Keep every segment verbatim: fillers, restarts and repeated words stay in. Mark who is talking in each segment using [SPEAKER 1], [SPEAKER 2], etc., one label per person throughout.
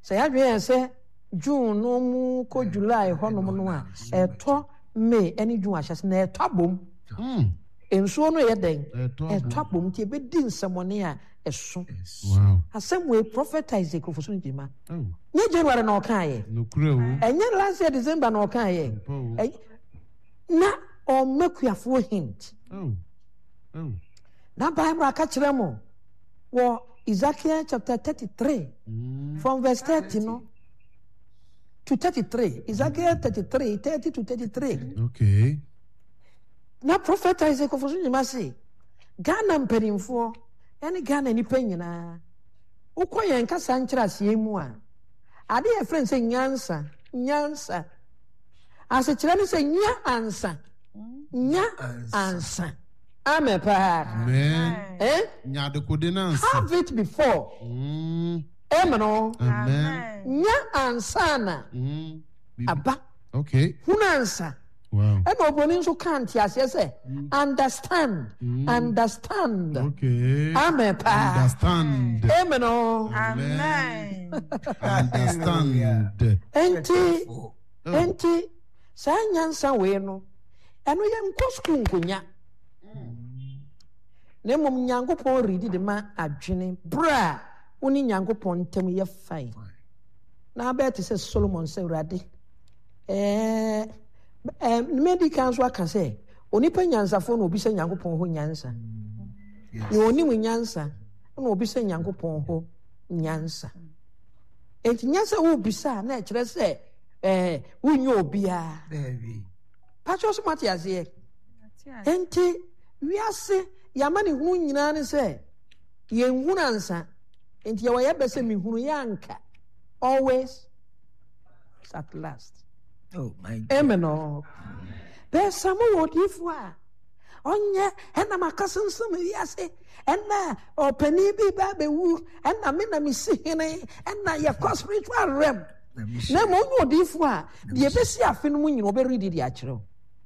[SPEAKER 1] Say I say June no mu ko July honom no a eto May any June ashas na eto bom. Mm. Enso no ye den. Eto bom ti be di nsɛmɔne a eso. Wow. Asɛm we prophet Isaac ofoso njima. Oh. Nye January na ɔka ye. No kure o. Enye last year December na ɔka ye. Na o mekuafo hint. Oh. Oh. Na Bible aka kyerɛ mo wo Ezekiel chapter thirty-three mm. from verse thirty no to thirty-three. Ezekiel thirty-three, thirty to thirty-three. Okay. Na prophet Isaac ofoso njima say Ghana mpanimfo ene Ghana ni panyina ukoye nkasa nkyira asie mu a ade ye friend say nyansa nyansa ase kyira ni say nya ansa nya ansa amen pa amen eh nya de kode na ansa have it before mm amen amen nya ansa na mm aba okay hunansa. Wow. And opening so can't yes, yes, understand, mm. understand. Okay. Amen. Understand. Amen. Amen. Understand. Enti, enti, sanyan sawe no. Eno ye mkosko nkonya. Ne mom Nyankopon ridi de ma adwene bra. Uni Nyankopon ntem ye fine. Na bet se Solomon se urade. Eh Um, medical so aka say onipa nyansafo na obi se Nyankopon ho nyansa. Ye oni mu nyansa na obi se Nyankopon ho nyansa. Enti nyansa wo bisa na e kire se eh wunyo obi a. Baby. Pacho so matiase ye. Enti wiase yamani hu nyina ne se ye nhunansa. Enti ye waye be se mi hunu yanka. Always at last. Oh my God. Amen. Oh. There's some what if wa. Onye ena makasen some yase ena openi bi ba be wu ena me na me sihene ena ye spiritual realm. Na mo what if wa de be si afi no nyino be read di a kire.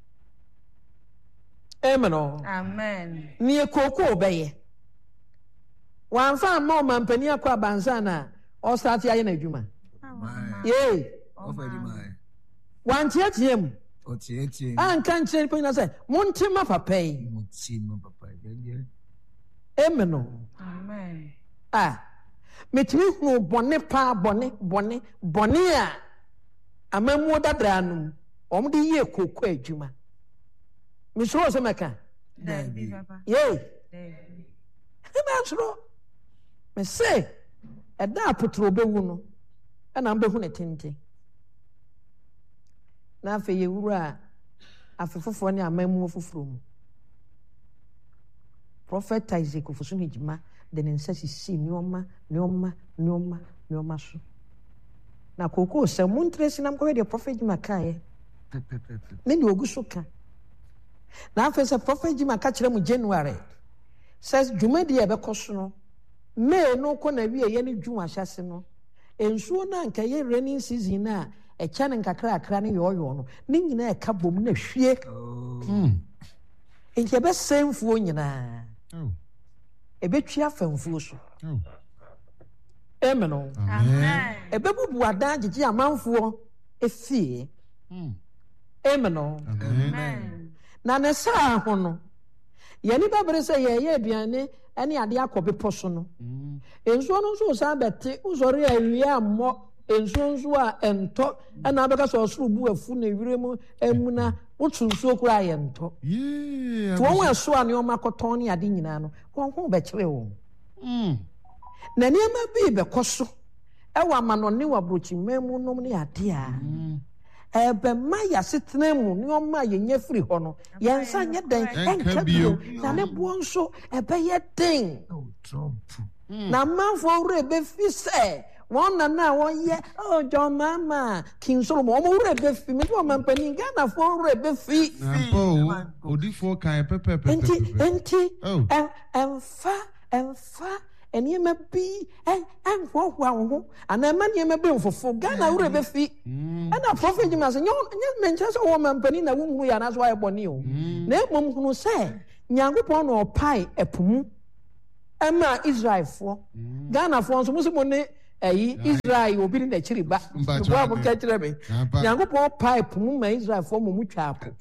[SPEAKER 1] Amen. Oh. Amen. Ni ekoko obeye. Wan fa ma mampani akwa banza na o start ya na adwuma. Ye. Ofadima. One tietiem. O tietiem. An kan kire pe na say, "Montima papa yi." Montima papa yi. Amen. Amen. Ah. Metimi hu bone pa bone bone bone a amamu dadra no. Om de ye kokko adwuma. Me so se meka. David papa. Ye. David. Me so. Me say, e da apotro bewu no. E na mbehu ne tente. Na fe ye wura afefofo ne amamu ofoforo mu prophet Isaac ofoso hijima de ne nsa sisi nioma nioma nioma nioma so na koko se muntresi nam ko de prophet hijima kae ne ni oguso ka na afa se prophet hijima ka kire mu January says jumadi e be koso no me no ko na wie ye ne dwuma hyase no ensuo na nka ye raining season na e chane nkakra akra ne yoyo no ne nyina e ka bom na hwie mm enke be semfuo nyina oh e be twa famfuo so oh amen amen e be bubu ada gigi amanfuo efie mm amen amen na ne sa ho no ye ni babere se ye ye aduane ene ade akobe poso no mm ensuo no so sa bete uzori awie ammo ensunsu a ento na abeka so osuru bu afu na wiremu emuna wotunsu okura ye ento yeah to won aso ane o makoton ne ade nyina no won ho be kire wo mm na niam bi be koso e wa manone wa brochi memu nom ne ade a e be ma ya setena mu ne o ma ye nya firi ho no ye nsa nye den enka bio na ne bo nso e be ye den oh trump na manfo wure be fi se one na na one ye oh John Mama King Solomon o wure be fi me to mampani Ghana for wure be fi
[SPEAKER 2] oh odi for kan pepe pepe
[SPEAKER 1] enti enti en enfa enfa eni me bi en en ho ho ho ana ma ni me be fofo Ghana wure be fi ana prophet jima se nyo menche so wo mampani na wunhu ya na so aye boni o na emom hunu se Nyankopon no pai epumu ema Israel fo Ghana fo so mo se mo ne ɛyi Israel obi ne n'akyiri ba boa mo ka kyerɛ me Nyankopɔn pipe mu ma Israel fo mo mu twa apo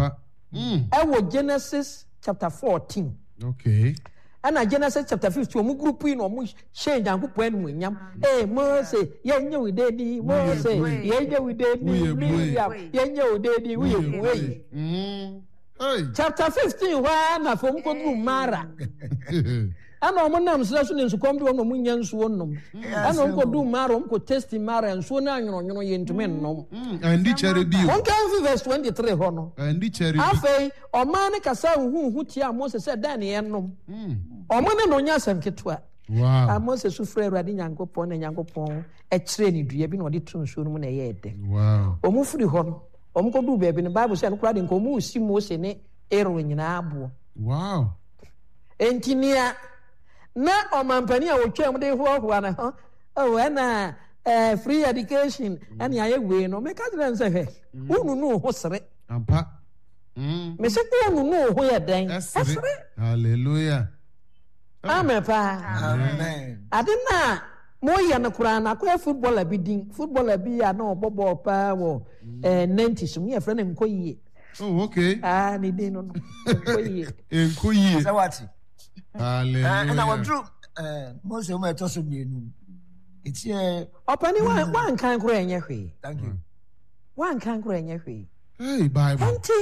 [SPEAKER 1] ɛwɔ Genesis chapter fourteen
[SPEAKER 2] okay
[SPEAKER 1] ana Genesis chapter fifteen omu group yi na omu share Nyankopɔn anu nyam eh Mose yenye we dedi Mose yenye we dedi Miriam yenye we dedi we we mm chapter fifteen wa na fom ko du Mara ana omu nam sra so ne nsukom de omu nya nsuo nom ana omu ko du Mara omu ko test Mara nsuo na anwono nwono ye ntume nnom
[SPEAKER 2] andi chere bi o
[SPEAKER 1] on kan verse twenty-three ho no
[SPEAKER 2] andi chere bi
[SPEAKER 1] afei oman ne kasa hu hu tia Mose se dan ne ennom omo ne no nya asem ketua
[SPEAKER 2] wow
[SPEAKER 1] a Mose su frɛ Awurade Nyankopɔn na Nyankopɔn ɛkyerɛ ne dua bi na ɔde to nsuo no mu na ɛyɛ ɛdɛ
[SPEAKER 2] wow
[SPEAKER 1] omu firi hɔ no omu ko du baabi ne Bible sɛ no kora de nko omu si Mose ne Aaron nyinaa abo
[SPEAKER 2] wow
[SPEAKER 1] entinia na ɔmampani a wotwa mu de hoahoa na ho oh ɛna eh free education ɛne ayɛ wei no me ka kyerɛ nsɛ hwɛ unu no ho sere
[SPEAKER 2] ampa mm
[SPEAKER 1] me se ko unu no ho yɛ den ɛsere
[SPEAKER 2] hallelujah
[SPEAKER 1] amen pa amen adena mo yɛ no kura na ko footballer bi din footballer bi ya na ɔbɔbɔ pa wɔ eh nineties mu yɛ frɛ ne Nkoyie
[SPEAKER 2] oh okay
[SPEAKER 1] ah ne din no Nkoyie
[SPEAKER 2] Nkoyie
[SPEAKER 3] sawati
[SPEAKER 2] hallelujah
[SPEAKER 3] na wondru eh mo se mo eto so mienu eti eh
[SPEAKER 1] ɔpani wa wa nkan kura enye hwe
[SPEAKER 3] thank you
[SPEAKER 1] wa nkan kura enye hwe
[SPEAKER 2] hey Bible
[SPEAKER 1] enti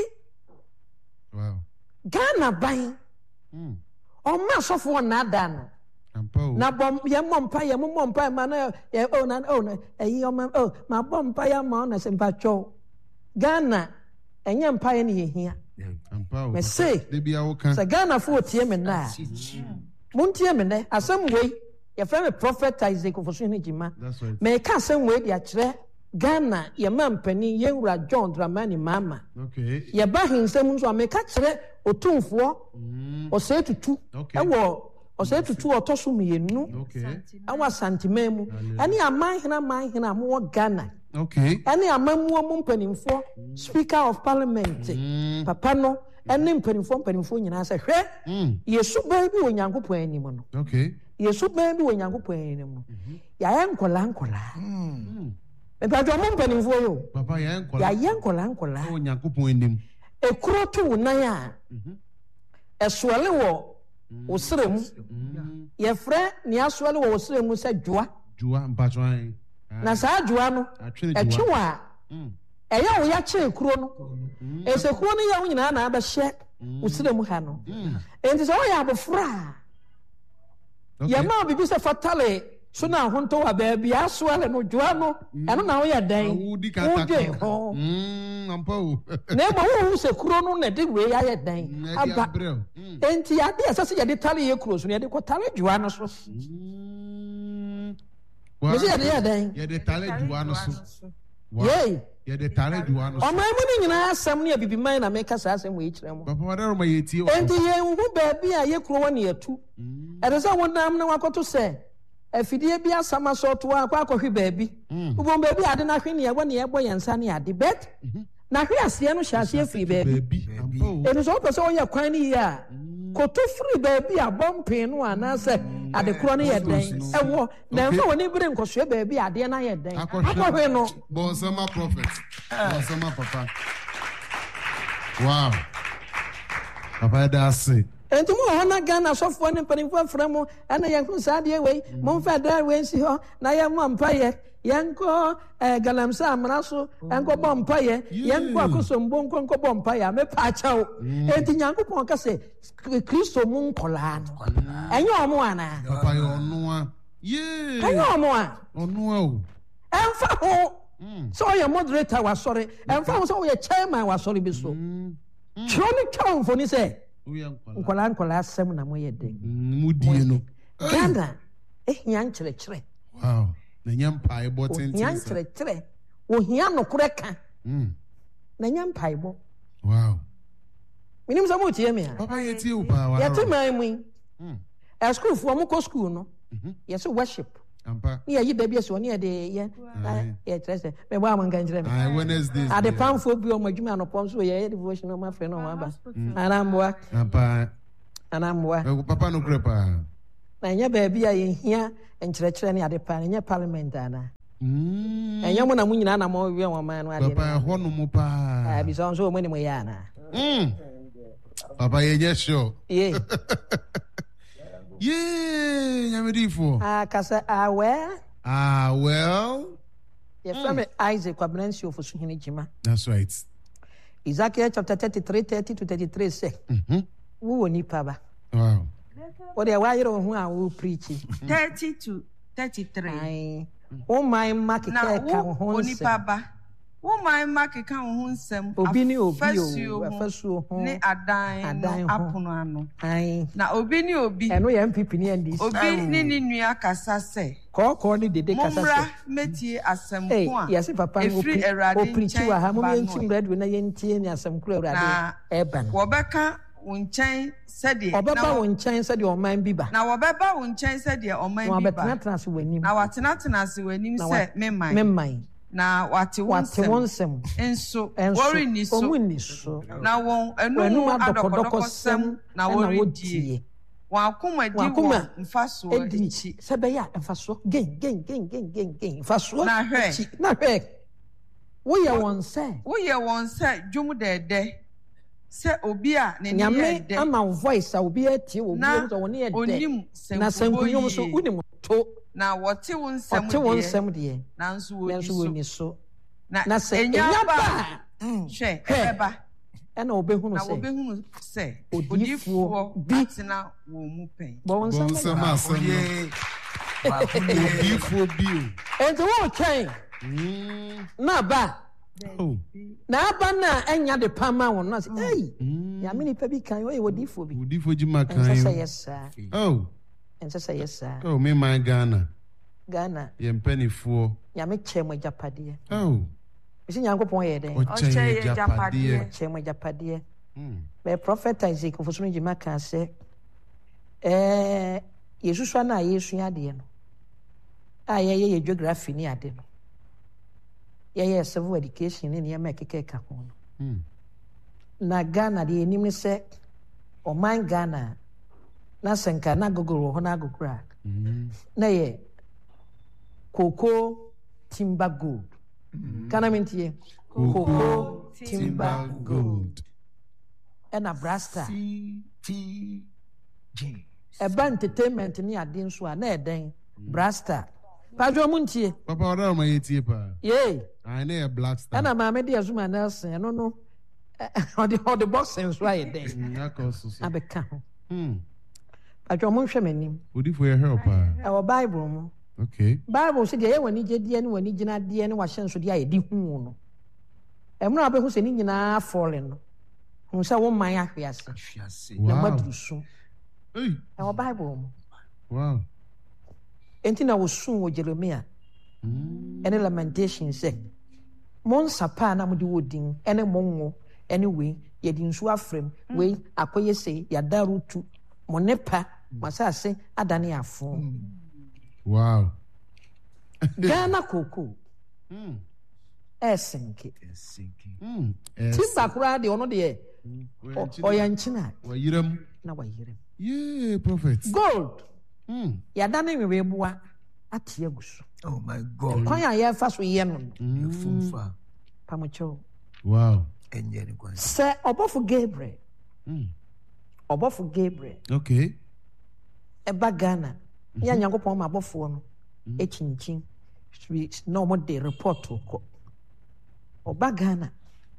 [SPEAKER 2] wow
[SPEAKER 1] Ghana ban
[SPEAKER 2] mm
[SPEAKER 1] ɔma sɔfo na ada no
[SPEAKER 2] ampa
[SPEAKER 1] na bom ye mompa ye mompa ma na ye oh na oh na eyi ɔma oh ma bompa ya ma na se mpatwo Ghana enye mpa ye ne yehia
[SPEAKER 2] ampa
[SPEAKER 1] me say
[SPEAKER 2] de bia wo kan
[SPEAKER 1] se Ghana fo tie me na montie me ne asɛm wei ye frɛ me prophet Isaac Ofosu ne Jima
[SPEAKER 2] that's right
[SPEAKER 1] me ka asɛm wei de akyerɛ Ghana ye mampani ye wura John Dramani Mama
[SPEAKER 2] okay
[SPEAKER 1] ye ba hinsɛm nso a me ka kyerɛ otumfoɔ ɔsɛ tutu ɛwɔ ɔsɛ tutu ɔtɔ so mienu
[SPEAKER 2] okay
[SPEAKER 1] ɛwɔ santima mu ɛne aman hena man hena mo Ghana
[SPEAKER 2] okay
[SPEAKER 1] ɛne amamuo mu mpanimfoɔ speaker of parliament papa no ɛne mpanimfoɔ mpanimfoɔ nyinaa sɛ hwɛ yesu baa bi wɔ Nyankopɔn anim no
[SPEAKER 2] okay
[SPEAKER 1] yesu baa bi wɔ Nyankopɔn anim no yɛayɛ nkɔla nkɔla mepatwa mo mpanimfoɔ yo
[SPEAKER 2] papa yɛn nkɔla
[SPEAKER 1] yɛayɛ nkɔla nkɔla
[SPEAKER 2] wɔ Nyankopɔn anim
[SPEAKER 1] ekuro to wo nan a ɛsoɔle wɔ wo sere mu yɛfrɛ ne asoɔle wɔ wo sere mu sɛ dwoa
[SPEAKER 2] dwoa mpatwan
[SPEAKER 1] na saa dwoa no ɛtwe wɔ a ɛyɛ wo yɛakyɛ ekuro no ɛsɛ kuro no yɛ wo nyinaa na abɛhyɛ wo sere mu ha no enti sɛ woyɛ abofra a yɛma bibi sɛ fatale so na ahonto wa baabi asoɔle no dwoa no ɛno na woyɛ dan wodwe ho
[SPEAKER 2] ampa o
[SPEAKER 1] na ema wo sɛ kuro no na de wei ayɛ dan aba enti ade ɛsɛ sɛ yɛde tale yɛ kuro so no yɛde kɔtale dwoa no so mesi yɛde yɛ dan
[SPEAKER 2] yɛde tale dwoa no so
[SPEAKER 1] yei
[SPEAKER 2] yɛde tale dwoa no so
[SPEAKER 1] ɔman mu no nyinaa asɛm ne abibiman na meka saa asɛm wei kyerɛ mu
[SPEAKER 2] papa wadaro ma yɛtie
[SPEAKER 1] enti yɛnhu baabi a yɛ kuro wɔ ne yɛtu ɛde sɛ wonam na wakɔto sɛ afidie bi asama so to akɔ akɔhwe baabi wobom baabi ade na hwe ne ɛwɔ ne ɛbɔ yɛn nsa ne ade bet na hwe aseɛ no hyɛ aseɛ firi baabi ɛno sɛ wopɛ sɛ woyɛ kwan no yie a koto firi baabi a bɔmpee no anaasɛ adekorɔ no yɛ dɛn ɛwɔ na ɛmfa w'ani bere nkɔsoɛ baabi adeɛ no ayɛ dɛn akɔhwe no
[SPEAKER 2] bɔnsɛma prophet bɔnsɛma papa wow papa ɛda ase
[SPEAKER 1] enti mo wɔ hɔ na Ghana asɔfoɔ ne mpanimfoɔ frɛ mo ɛna yɛnko saa adeɛ wei momfa da wei nsi hɔ na yɛmmɔ mpayɛ yɛnkɔ galamsey amena so ɛnkɔbɔ mpayɛ yɛnkɔ akosombo nkɔnkɔbɔ mpayɛ a mepa akyɛw enti Nyankopɔn ka sɛ Kristo mu nkɔlaa no ɛnyɛ ɔmo anaa
[SPEAKER 2] papa yɛ ɔnoa yee
[SPEAKER 1] ɛnyɛ ɔmo a
[SPEAKER 2] ɔnoa o
[SPEAKER 1] ɛmfa ho sɛ ɔyɛ moderator wasɔre ɛmfa ho sɛ ɔyɛ chairman wasɔre bi so kyerɛ no twɛ mfoni sɛ nkɔla nkɔla asɛm na moyɛ dɛ
[SPEAKER 2] mudie no
[SPEAKER 1] Ghana ehia nkyerɛkyerɛ
[SPEAKER 2] wow na nya mpaebɔ tenten
[SPEAKER 1] ohia nkyerɛkyerɛ ohia nokorɛ ka na nya mpaebɔ
[SPEAKER 2] wow
[SPEAKER 1] minim sɛ mo tie me a
[SPEAKER 2] papa yɛtie wo paa wa
[SPEAKER 1] yɛte man mu yi ɛ schoolfoɔ mo kɔ school no yɛsɛ worship
[SPEAKER 2] ampa
[SPEAKER 1] ne yɛyi da bi ɛsɛ ɔne yɛde yɛ yɛkyerɛ sɛ mɛbɔ ama nka nkyerɛ me
[SPEAKER 2] ai Wednesdays
[SPEAKER 1] ade pamfoɔ bi ɔmo adwuma anɔpɔm so yɛyɛ devotion ɔmo afrɛ no ɔmo aba anamboa
[SPEAKER 2] ampa
[SPEAKER 1] anamboa
[SPEAKER 2] papa no korɛ paa
[SPEAKER 1] na nya baabi a yehia enkyerɛkyerɛ ne ade pa nya parliament ana
[SPEAKER 2] Mm.
[SPEAKER 1] enya mo na mo nyina na mo wie wo man no ade
[SPEAKER 2] Papa ho no mo pa.
[SPEAKER 1] ah bi so so mo ni mo ya na
[SPEAKER 2] Mm. Papa ye just sure.
[SPEAKER 1] ye
[SPEAKER 2] Yeah, Yamedifo.
[SPEAKER 1] ah kasa ah where
[SPEAKER 2] Ah, well.
[SPEAKER 1] ye from Isaac Kwabransi of Suhini Jima
[SPEAKER 2] That's right.
[SPEAKER 1] Ezekiel chapter thirty-three thirty to thirty-three say
[SPEAKER 2] Mhm.
[SPEAKER 1] wo woni pa ba
[SPEAKER 2] Wow.
[SPEAKER 1] wo de wa yero ho a wo preach
[SPEAKER 4] thirty to thirty-three.
[SPEAKER 1] ai wo man mark
[SPEAKER 4] Na
[SPEAKER 1] ke ka
[SPEAKER 4] wo
[SPEAKER 1] ho
[SPEAKER 4] onipa ba. Wo man mark ka ho nsɛm.
[SPEAKER 1] obi ni obi
[SPEAKER 4] Afasuo
[SPEAKER 1] o
[SPEAKER 4] ho,
[SPEAKER 1] afasuo ho
[SPEAKER 4] ne adan
[SPEAKER 1] adan
[SPEAKER 4] no
[SPEAKER 1] ho.
[SPEAKER 4] apono ano.
[SPEAKER 1] ai
[SPEAKER 4] Na obi ni obi.
[SPEAKER 1] eno ye M P P ni N D C
[SPEAKER 4] Obi ni ni nua kasa sɛ.
[SPEAKER 1] kɔkɔ ni dede kasa
[SPEAKER 4] Mommra
[SPEAKER 1] sɛ
[SPEAKER 4] metie asɛm
[SPEAKER 1] eh
[SPEAKER 4] ko a.
[SPEAKER 1] yasi papa no
[SPEAKER 4] Efiri Awurade
[SPEAKER 1] oprichi wa ha mo
[SPEAKER 4] nkyɛn
[SPEAKER 1] yenti
[SPEAKER 4] ba
[SPEAKER 1] mradu na yenti ni asɛm kura
[SPEAKER 4] Na
[SPEAKER 1] Awurade eba no
[SPEAKER 4] wɔbɛka wo nkyɛn sɛdeɛ
[SPEAKER 1] ɔbɛba wo nkyɛn sɛ de ɔman bi ba
[SPEAKER 4] na wɔbɛba wo nkyɛn sɛdeɛ ɔman
[SPEAKER 1] na
[SPEAKER 4] bi ba.
[SPEAKER 1] wabɛtena tena se w'anim
[SPEAKER 4] Na watenatena ase w'anim
[SPEAKER 1] Na
[SPEAKER 4] sɛ me man.
[SPEAKER 1] me man
[SPEAKER 4] Na wate wo
[SPEAKER 1] wate wɔn
[SPEAKER 4] nsɛm.
[SPEAKER 1] nsɛm
[SPEAKER 4] Nso
[SPEAKER 1] ɛnso
[SPEAKER 4] wɔrenni so.
[SPEAKER 1] ɔmo nni so
[SPEAKER 4] Na wɔn
[SPEAKER 1] wɔnum
[SPEAKER 4] anum
[SPEAKER 1] adɔkɔdɔkɔsɛm
[SPEAKER 4] adɔkɔdɔkɔsɛm na
[SPEAKER 1] ɛna
[SPEAKER 4] wɔredie.
[SPEAKER 1] wɔdie
[SPEAKER 4] Wɔn akoma di
[SPEAKER 1] Wɔn akoma
[SPEAKER 4] wɔn mfasoɔ
[SPEAKER 1] edi
[SPEAKER 4] akyi.
[SPEAKER 1] sɛ bɛyɛ a mfasoɔ gen gen gen gen gen gen mfasoɔ
[SPEAKER 4] Na hwɛ.
[SPEAKER 1] akyi na hwɛ woyɛ wɔn sɛ
[SPEAKER 4] Woyɛ wɔn sɛ dwom dɛɛdɛ sɛ obi a n'ani yɛ
[SPEAKER 1] nyame
[SPEAKER 4] dɛ
[SPEAKER 1] ama wo voice a obi atie wɔ
[SPEAKER 4] na
[SPEAKER 1] obi sɛ wɔne yɛ dɛ
[SPEAKER 4] onim
[SPEAKER 1] na sɛnkunyom
[SPEAKER 4] sɛnkunyom
[SPEAKER 1] so wonim to
[SPEAKER 4] na wɔte wo nsɛm
[SPEAKER 1] ɔte wɔn
[SPEAKER 4] deɛ
[SPEAKER 1] nsɛm deɛ
[SPEAKER 4] nanso
[SPEAKER 1] nanso
[SPEAKER 4] wɔni
[SPEAKER 1] wɔni
[SPEAKER 4] so.
[SPEAKER 1] so
[SPEAKER 4] Na
[SPEAKER 1] na sɛ
[SPEAKER 4] enya
[SPEAKER 1] ɛnya
[SPEAKER 4] ba
[SPEAKER 1] ba
[SPEAKER 4] a,
[SPEAKER 1] a
[SPEAKER 4] hwɛ
[SPEAKER 1] hwɛ.
[SPEAKER 4] ɛbɛba
[SPEAKER 1] ɛna wɔbɛhunu
[SPEAKER 4] na
[SPEAKER 1] sɛ
[SPEAKER 4] wɔbɛhunu sɛ
[SPEAKER 1] Odiyifoɔ
[SPEAKER 4] odiyifoɔ
[SPEAKER 1] bi
[SPEAKER 4] atena wɔn mu pɛn.
[SPEAKER 1] bɔ wɔn nsɛm
[SPEAKER 2] Bonsam
[SPEAKER 1] bɛyɛ.
[SPEAKER 2] asɛm no.
[SPEAKER 3] Oye. Baako ni
[SPEAKER 2] Odifo bio.
[SPEAKER 1] enti wɔretwɛn
[SPEAKER 2] Mm.
[SPEAKER 1] na aba
[SPEAKER 2] Oh.
[SPEAKER 1] na aba no a ɛnya de pa ma wɔn no sɛ ei
[SPEAKER 2] Mm.
[SPEAKER 1] nyame nipa bi kan ɔyɛ wɔdiifoɔ bi
[SPEAKER 2] Odifo jima
[SPEAKER 1] ɛnsɛ sɛ
[SPEAKER 2] kan.
[SPEAKER 1] yɛ saa
[SPEAKER 2] Oh.
[SPEAKER 1] ɛnsɛ sɛ yɛ saa
[SPEAKER 2] Oh, me my Ghana.
[SPEAKER 1] ghana
[SPEAKER 2] Ye mpanifoɔ.
[SPEAKER 1] nyame kyɛ mo agyapadeɛ
[SPEAKER 2] Oh.
[SPEAKER 1] ɛsɛ nyankopɔn yɛ dɛn
[SPEAKER 2] Ɔkyɛ
[SPEAKER 4] Ɔkyɛ yɛ
[SPEAKER 2] japadeɛ.
[SPEAKER 1] kyɛ mo agyapadeɛ
[SPEAKER 2] Mm.
[SPEAKER 1] bɛɛ prɔfɛt isaac fosono gyima kaa sɛ ɛɛ yɛsusua no a yɛsua adeɛ no a yɛyɛ yɛ geography ne ade no yɛyɛ civil education ne nneɛma ɛkeka ɛka ho no
[SPEAKER 2] Mm.
[SPEAKER 1] na ghana deɛ yɛnim ne sɛ ɔman ghana a, na sɛ nka na agogoro wɔ hɔ no agogoro a
[SPEAKER 2] Mm.
[SPEAKER 1] na yɛ cocoa timber gold kana mentie cocoa timber
[SPEAKER 2] Timber
[SPEAKER 1] gold
[SPEAKER 2] gold.
[SPEAKER 1] ɛna brasta
[SPEAKER 3] C T G.
[SPEAKER 1] ɛba entertainment ne ade nso a na ɛdɛn brasta padwo mu ntie
[SPEAKER 2] Papa, ɔda ɔma yɛtie paa.
[SPEAKER 1] yee
[SPEAKER 2] Ah, ne yɛ black star.
[SPEAKER 1] ɛna maame de azuma nelson ɛno no ɛ- ɔde ɔde boxing nso ayɛ dɛn
[SPEAKER 2] Mm, aka ɔso so.
[SPEAKER 1] abɛka ho
[SPEAKER 2] Mm.
[SPEAKER 1] padwo mo nhwɛ m'anim
[SPEAKER 2] Odifo yɛ hɛ paa.
[SPEAKER 1] ɛwɔ bible mu
[SPEAKER 2] Okay.
[SPEAKER 1] bible sɛ deɛ ɛyɛ w'ani gyedeɛ ne w'ani gyinadeɛ ne wahyɛ nsodeɛ a yɛde huu no ɛmmerɛ a wobɛhu sɛ ne nyinaa fɔle no hu sɛ wo man ahwe ase
[SPEAKER 3] Afiase.
[SPEAKER 1] na
[SPEAKER 2] Wow.
[SPEAKER 1] moaduru so
[SPEAKER 2] Hey.
[SPEAKER 1] ɛwɔ bible mu
[SPEAKER 2] Wow.
[SPEAKER 1] enti na wɔsuu wɔ jeremia
[SPEAKER 2] Mm.
[SPEAKER 1] ɛne lamentation sɛ mo nsapa a na mode wɔ din ɛne mo ngo ɛne wei yɛde nsuo afrɛm wei akɔyɛ sei yɛada rotu mo ne pa mo asase adane afo
[SPEAKER 2] Wow.
[SPEAKER 1] ghana kookoo
[SPEAKER 2] Mm.
[SPEAKER 1] ɛɛsenke
[SPEAKER 3] Sinking.
[SPEAKER 2] Mm.
[SPEAKER 1] timba koraa deɛ ɔno deɛ ɔ- ɔyɛ nkyene a
[SPEAKER 2] Wayiram.
[SPEAKER 1] na wayerem
[SPEAKER 2] Yeah, prophet.
[SPEAKER 1] gold
[SPEAKER 2] Mm.
[SPEAKER 1] yɛada ne nweweboa ate agu so
[SPEAKER 3] Oh my God.
[SPEAKER 1] kwan a yɛfa so yɛ no no
[SPEAKER 3] Your phone fa.
[SPEAKER 1] pamokyɛw
[SPEAKER 2] Wow.
[SPEAKER 3] Enye ni kwan.
[SPEAKER 1] sɛ ɔbɔfo gabriel
[SPEAKER 2] Mm.
[SPEAKER 1] ɔbɔfo gabriel
[SPEAKER 2] Okay.
[SPEAKER 1] ɛba ghana yɛ nyankopɔn ma abɔfoɔ no akyinkyin na ɔmo de report kɔ ɔba ghana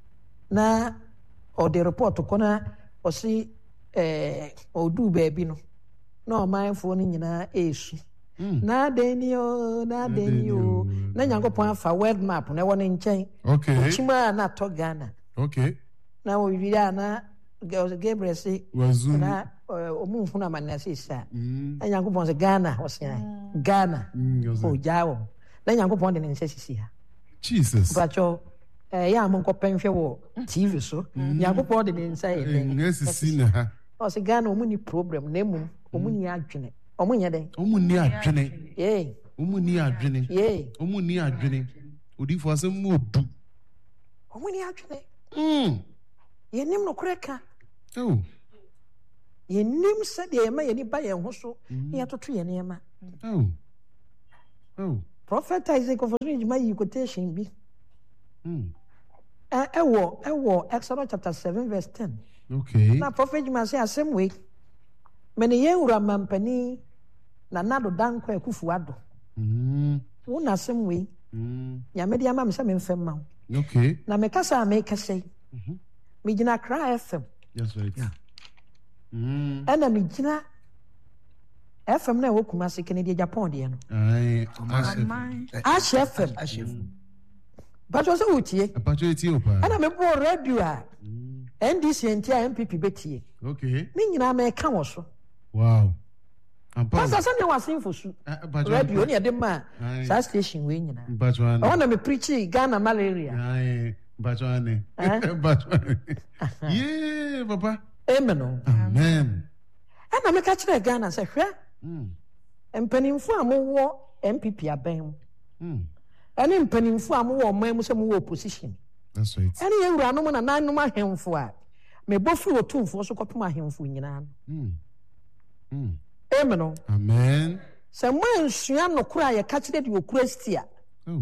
[SPEAKER 1] na ɔde report kɔ na ɔse ɛɛ ɔduu baabi no na ɔmanfoɔ no nyinaa ɛɛsu
[SPEAKER 2] Mm.
[SPEAKER 1] na adani o na adani o na nyankopɔn afa world map na ɛwɔ ne nkyɛn
[SPEAKER 2] Okay.
[SPEAKER 1] ɔkyima a na atɔ ghana
[SPEAKER 2] Okay.
[SPEAKER 1] na ɔwie a na Ga- gabriel se
[SPEAKER 2] Wazulu.
[SPEAKER 1] na ɔ- ɔmo nhunu amane ase saa
[SPEAKER 2] Mm.
[SPEAKER 1] na nyankopɔn sɛ ghana ɔsea ghana
[SPEAKER 2] Mm, yes, sir.
[SPEAKER 1] ɔgyaa wɔ na nyankopɔn de ne nsa sisi ha
[SPEAKER 2] Jesus.
[SPEAKER 1] mpakyɛw ɛyɛ a monkɔpɛ nhwɛ wɔ tv so nyankopɔn de ne nsa yɛ dɛn
[SPEAKER 2] Esisi na ha.
[SPEAKER 1] ɔsɛ ghana ɔmo ni problem na mmom ɔmo ni adwene ɔmo nyɛ dɛn
[SPEAKER 2] Ɔmo ni adwene.
[SPEAKER 1] yee
[SPEAKER 2] Ɔmo ni adwene.
[SPEAKER 1] yee
[SPEAKER 2] Ɔmo ni adwene. Odifo asɛm mu odu.
[SPEAKER 1] ɔmo ni adwene
[SPEAKER 2] Mm.
[SPEAKER 1] yɛnim nokorɛ ka
[SPEAKER 2] Oh.
[SPEAKER 1] Yenim said the Emma any by a hoso, he had to tree and Emma.
[SPEAKER 2] Oh. Oh.
[SPEAKER 1] Prophet Isaac of my quotation be.
[SPEAKER 2] Mm.
[SPEAKER 1] I war, I war, Exodus chapter seven, verse ten.
[SPEAKER 2] Okay.
[SPEAKER 1] Now, Prophet must say, same way. Many year mampani, na nado danko a kufuado.
[SPEAKER 2] Mm.
[SPEAKER 1] Una same way.
[SPEAKER 2] Mm.
[SPEAKER 1] Ya media mam some in fema.
[SPEAKER 2] Okay.
[SPEAKER 1] Na mekasa make a say. Me jina cry F M.
[SPEAKER 2] That's right. Yeah. Mm.
[SPEAKER 1] And a me jina F M na wokuma se Kennedy Japan de no.
[SPEAKER 2] Ai,
[SPEAKER 1] Ash F M.
[SPEAKER 3] Ash F M.
[SPEAKER 1] But was a utie.
[SPEAKER 2] Apacho Ethiopia.
[SPEAKER 1] And I me bo radio a. N D C and M P P betie.
[SPEAKER 2] Okay.
[SPEAKER 1] Me nyina me ka wo so.
[SPEAKER 2] Wow. I'm
[SPEAKER 1] Pastor Sunday was in for su. Radio near the man. Sa station we nyina.
[SPEAKER 2] Bachwane.
[SPEAKER 1] I want to me preach Ghana malaria.
[SPEAKER 2] Ai, Bachwane. Bachwane. Yeah, Papa.
[SPEAKER 1] Amen.
[SPEAKER 2] Amen.
[SPEAKER 1] And I me catch the Ghana say hwe.
[SPEAKER 2] Mm.
[SPEAKER 1] Mpanimfo a mo wo M P P aban.
[SPEAKER 2] Mm.
[SPEAKER 1] Ene mpanimfo a mo wo man mu se mo wo opposition.
[SPEAKER 2] That's right.
[SPEAKER 1] Ene ye wura no mo na nan no ahemfo a me bofu otumfo so kopem ahemfo nyina.
[SPEAKER 2] Mm. Mm.
[SPEAKER 1] Amen.
[SPEAKER 2] Amen.
[SPEAKER 1] Se mo ensua no kura ye catch the okura stia.
[SPEAKER 2] Oh.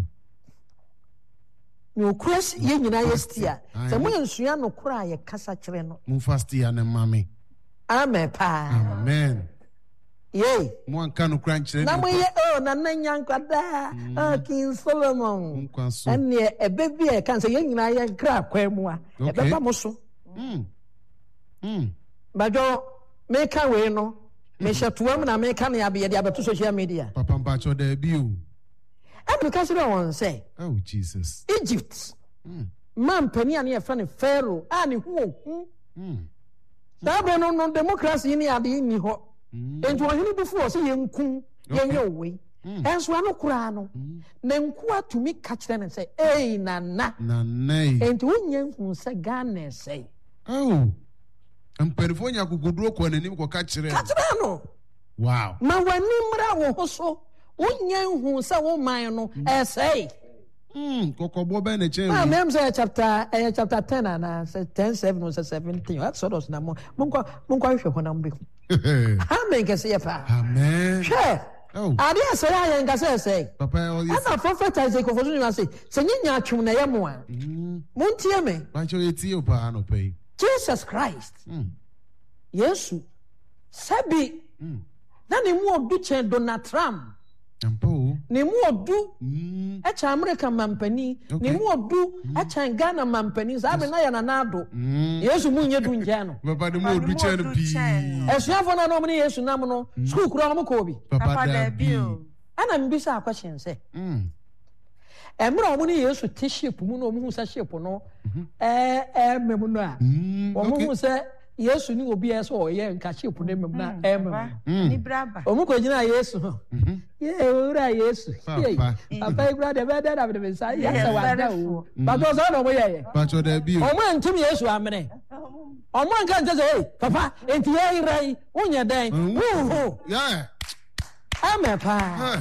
[SPEAKER 1] Me okura ye nyina ye stia. Se mo ensua no kura ye kasa kire no.
[SPEAKER 2] Mu fast ya ne mami.
[SPEAKER 1] Amen pa.
[SPEAKER 2] Amen.
[SPEAKER 1] Yay.
[SPEAKER 2] Mo anka no crunch re.
[SPEAKER 1] Na mo ye oh na nanya nkwada. Ah King Solomon.
[SPEAKER 2] Nkwaso.
[SPEAKER 1] Ene ebe bi e kan se ye nyina ye kra kwemu a. Ebe ba mo so.
[SPEAKER 2] Mm. Mm.
[SPEAKER 1] Bajo me ka we no. Me shatuam na me ka na ya be de abeto social media.
[SPEAKER 2] Papa Mpacho there be o.
[SPEAKER 1] Abi ka sure won say.
[SPEAKER 2] Oh Jesus.
[SPEAKER 1] Egypt.
[SPEAKER 2] Mm.
[SPEAKER 1] Man pani an ye fra ne Pharaoh. Ah ne hu.
[SPEAKER 2] Mm.
[SPEAKER 1] Sabe no no democracy ni ade ni ho. Enti ohini before say yenku yenye owe. Enso ano kura no. Na nku atumi ka kire ne say, "Eh nana."
[SPEAKER 2] Nana.
[SPEAKER 1] Enti wonye hu say Ghana say.
[SPEAKER 2] Oh. Amperifo nya kukuduro kwa nanim kwa ka kire.
[SPEAKER 1] Ka kire no.
[SPEAKER 2] Wow.
[SPEAKER 1] Ma wani mra wo ho so. Wonye hu say wo man no eh say.
[SPEAKER 2] Hmm, kokobo be na chen.
[SPEAKER 1] Ah, me say chapter eh chapter ten and say ten seven or seventeen. Exodus na mo. Munko munko hwe ho na mbe. Amen ke say pa.
[SPEAKER 2] Amen.
[SPEAKER 1] Sure.
[SPEAKER 2] Oh.
[SPEAKER 1] Ade say ya nga say say.
[SPEAKER 2] Papa all this.
[SPEAKER 1] Ana prophet Isaac of Osun say, "Se nyanya atwum na ye mo a."
[SPEAKER 2] Mm.
[SPEAKER 1] Muntie me.
[SPEAKER 2] Pacho Ethiopia no pay.
[SPEAKER 1] Jesus Christ.
[SPEAKER 2] Mm.
[SPEAKER 1] Yesu. Sabi.
[SPEAKER 2] Mm.
[SPEAKER 1] Na ne mu odu chen Donald Trump.
[SPEAKER 2] Ampo.
[SPEAKER 1] Ne mu odu.
[SPEAKER 2] Mm.
[SPEAKER 1] Echa America mampani. Ne mu odu echa Ghana mampani. Sabi na ya na nado.
[SPEAKER 2] Mm.
[SPEAKER 1] Yesu mu nye du nja no.
[SPEAKER 2] Papa de mo odu chen bi.
[SPEAKER 1] Esuafo na no mo ne Yesu nam no. School kura mo ko bi.
[SPEAKER 2] Papa da bi.
[SPEAKER 1] Ana mbisa question say.
[SPEAKER 2] Mm.
[SPEAKER 1] Emra omo ne Yesu te ship mu no omo hu sa ship no. Eh eh mem no a. Omo hu sa Yesu ni obi eso oye nka ship ne mem na eh mem.
[SPEAKER 4] Ni braba.
[SPEAKER 1] Omo ko gina Yesu no. Ye ora Yesu.
[SPEAKER 2] Papa.
[SPEAKER 1] Papa ibra de be da be sa ya sa wa da o. Ba do so no mo ye.
[SPEAKER 2] Pacho da bi.
[SPEAKER 1] Omo antum Yesu amene. Omo nka nte say, "Papa, enti ye irai, unya den." Wo.
[SPEAKER 2] Yeah.
[SPEAKER 1] Amen pa.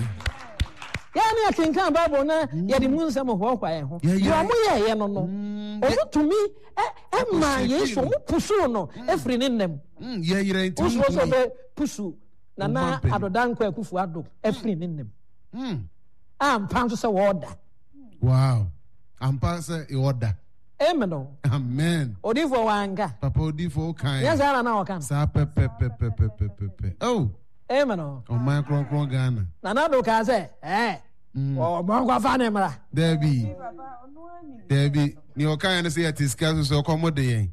[SPEAKER 1] Ya na kinkan Bible na ye di mu nsem ho kwa ye ho. Yo mo ye ye no no. Omo tumi e e ma Yesu mo pusu no efri ne nem.
[SPEAKER 2] Mm, ye yire nti.
[SPEAKER 1] Pusu so be pusu na na adodan kwa kufu ado efri ne nem.
[SPEAKER 2] Mm.
[SPEAKER 1] Am pan so se order.
[SPEAKER 2] Wow. Ampa se e order.
[SPEAKER 1] Amen no.
[SPEAKER 2] Amen.
[SPEAKER 1] Odifo wanga.
[SPEAKER 2] Papa odifo kan.
[SPEAKER 1] Yes ara na o kan.
[SPEAKER 2] Sa pe pe pe pe pe pe pe pe. Oh.
[SPEAKER 1] Amen no.
[SPEAKER 2] O man kron kron Ghana.
[SPEAKER 1] Na na do ka se eh. Oh, mo kwa fa ne mra.
[SPEAKER 2] Debbie. Debbie, ni o kan ne se at iska so komo de yen.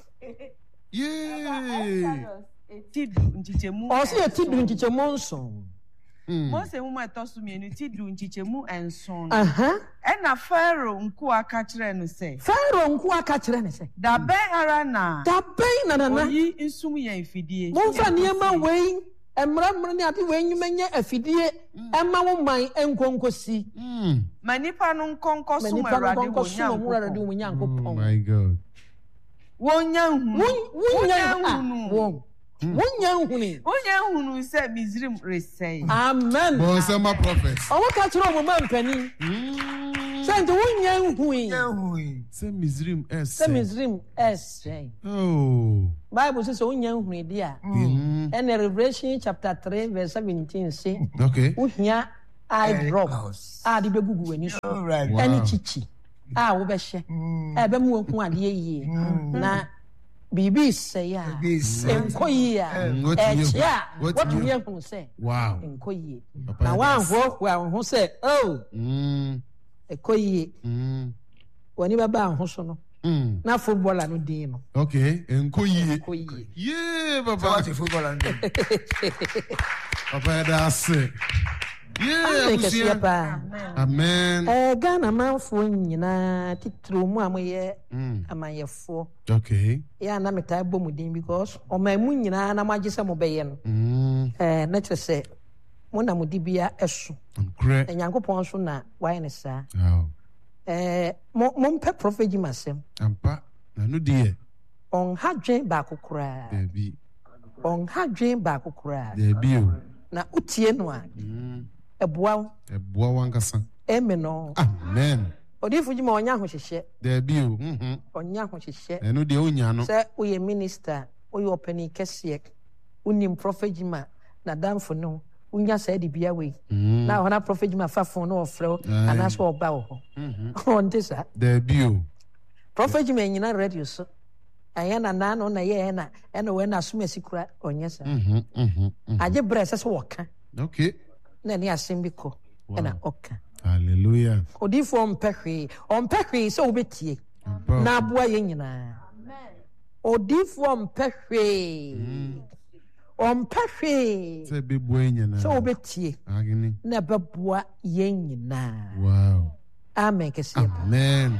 [SPEAKER 2] Yeah.
[SPEAKER 4] Tidu nchichemu.
[SPEAKER 1] O se tidu nchichemu nson.
[SPEAKER 4] Mo se mu etosu mienu tidu nchichemu enson.
[SPEAKER 1] Aha.
[SPEAKER 4] E na Pharaoh nku aka kire no se.
[SPEAKER 1] Pharaoh nku aka kire ne se.
[SPEAKER 4] Da ben ara na.
[SPEAKER 1] Da ben na na na.
[SPEAKER 4] Oyi nsum ye mfidie.
[SPEAKER 1] Mo fa niema wei. Emra mra ne ade wei nyumenye afidie. Emma wo man enkonkosi.
[SPEAKER 2] Mm.
[SPEAKER 4] Manipa no nkonko so
[SPEAKER 1] Erade
[SPEAKER 4] wo
[SPEAKER 1] nyankopon.
[SPEAKER 2] Oh my God.
[SPEAKER 4] Wonya hu.
[SPEAKER 1] Wonya hu. Wonya hu ni.
[SPEAKER 4] Wonya hu no se Misrim resei.
[SPEAKER 1] Amen.
[SPEAKER 2] Bon sama prophet.
[SPEAKER 1] Owo ka kire o man pani.
[SPEAKER 2] Mm.
[SPEAKER 1] Send one young hui.
[SPEAKER 2] Say Misrim S.
[SPEAKER 1] Say Misrim S.
[SPEAKER 2] Oh.
[SPEAKER 1] Bible says one young hui dear. And the Revelation chapter three verse seventeen say.
[SPEAKER 2] Okay.
[SPEAKER 1] Uhia eye drop. Ah, the begugu when you show. Any chichi. Ah, ubeshe. Ebe mu ku ade ye. Na Bibi say ya. Enkoyi ya. Echa. What you hear from say? Wow. Enkoyi. Na wan ho ho ho say, oh. Mm. Ekoyi. Mm. Wani baba ho so no. Mm. Na footballer no din no.
[SPEAKER 2] Okay. Enkoyi.
[SPEAKER 1] Enkoyi.
[SPEAKER 2] Yeah, baba.
[SPEAKER 3] What footballer no.
[SPEAKER 2] Papa that's it. Yeah, amen.
[SPEAKER 1] Eh, Ghana manfo nyina titru mu amoye amayefo.
[SPEAKER 2] Okay.
[SPEAKER 1] Ya na metai bɔ mu din because o ma mu nyina na magise mo bɛyɛ no. Mm. Eh, na kyerɛ sɛ mo na mo di bia ɛso.
[SPEAKER 2] Correct.
[SPEAKER 1] Enyankopɔn so na wayɛ ne saa.
[SPEAKER 2] Oh.
[SPEAKER 1] Eh, mo mo mpɛ prophet Jimasem.
[SPEAKER 2] Ampa. Na no die.
[SPEAKER 1] On hadwen ba kokora.
[SPEAKER 2] Debi.
[SPEAKER 1] On hadwen ba kokora.
[SPEAKER 2] Debi o.
[SPEAKER 1] Na utie no a. Mm. Ebuaw
[SPEAKER 2] ebuaw wankasa
[SPEAKER 1] amen no
[SPEAKER 2] amen
[SPEAKER 1] odifu jima onya hohyehyɛ
[SPEAKER 2] there be o mhm
[SPEAKER 1] onya hohyehyɛ
[SPEAKER 2] eno de onya no
[SPEAKER 1] sɛ oye minister oye opani kɛseɛ unim prophet jima na damfo no unya sɛ de bia we na hona prophet jima fafo no ofrɛ anaso oba wo ho mhm on this
[SPEAKER 2] there be o
[SPEAKER 1] prophet jima nyina radio so anya na na no na ye na eno we na asomasi kura onye sa mhm mhm age bre sɛ sɛ wɔka
[SPEAKER 2] okay
[SPEAKER 1] na ni asimbiko na oka
[SPEAKER 2] hallelujah
[SPEAKER 1] odifo ompehwe ompehwe so obetie na aboa ye nyina amen odifo ompehwe ompehwe
[SPEAKER 2] se beboa nyina
[SPEAKER 1] so obetie
[SPEAKER 2] agini
[SPEAKER 1] na beboa ye nyina
[SPEAKER 2] wow
[SPEAKER 1] amen kese
[SPEAKER 2] amen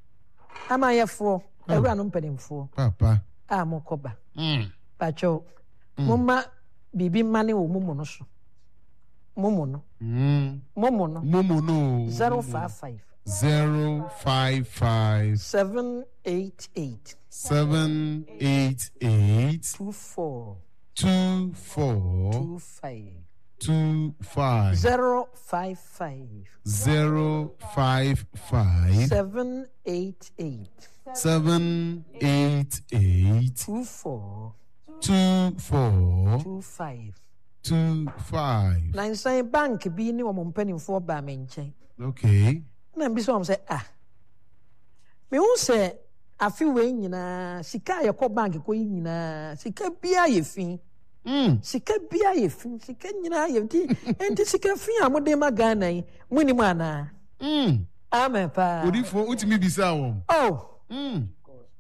[SPEAKER 1] amayefo ewura no mpanimfo
[SPEAKER 2] papa
[SPEAKER 1] amokoba
[SPEAKER 2] mm
[SPEAKER 1] pacho mumma bibi mane wo mumu no so Momo no. Mm. Momo no.
[SPEAKER 2] Momo no.
[SPEAKER 1] Zero five five.
[SPEAKER 2] Zero five five.
[SPEAKER 1] Seven eight eight.
[SPEAKER 2] Seven eight eight.
[SPEAKER 1] Two four.
[SPEAKER 2] Two four.
[SPEAKER 1] Two five.
[SPEAKER 2] Two five.
[SPEAKER 1] Zero five five.
[SPEAKER 2] Zero five five.
[SPEAKER 1] Seven eight eight.
[SPEAKER 2] Seven eight eight.
[SPEAKER 1] Two four.
[SPEAKER 2] Two four.
[SPEAKER 1] Two five.
[SPEAKER 2] Two five.
[SPEAKER 1] Nine say bank be ni omo mpanimfo ba me nchen.
[SPEAKER 2] Okay.
[SPEAKER 1] Na mbi so say ah. Me hu say afi we nyina sika ye ko bank ko nyina sika bia ye fin. Mm. Sika bia ye fin sika nyina ye di enti sika fin amode ma Ghana yi muni mu ana. Mm. Amen pa.
[SPEAKER 2] Odifo utimi bisa wo.
[SPEAKER 1] Oh. Mm.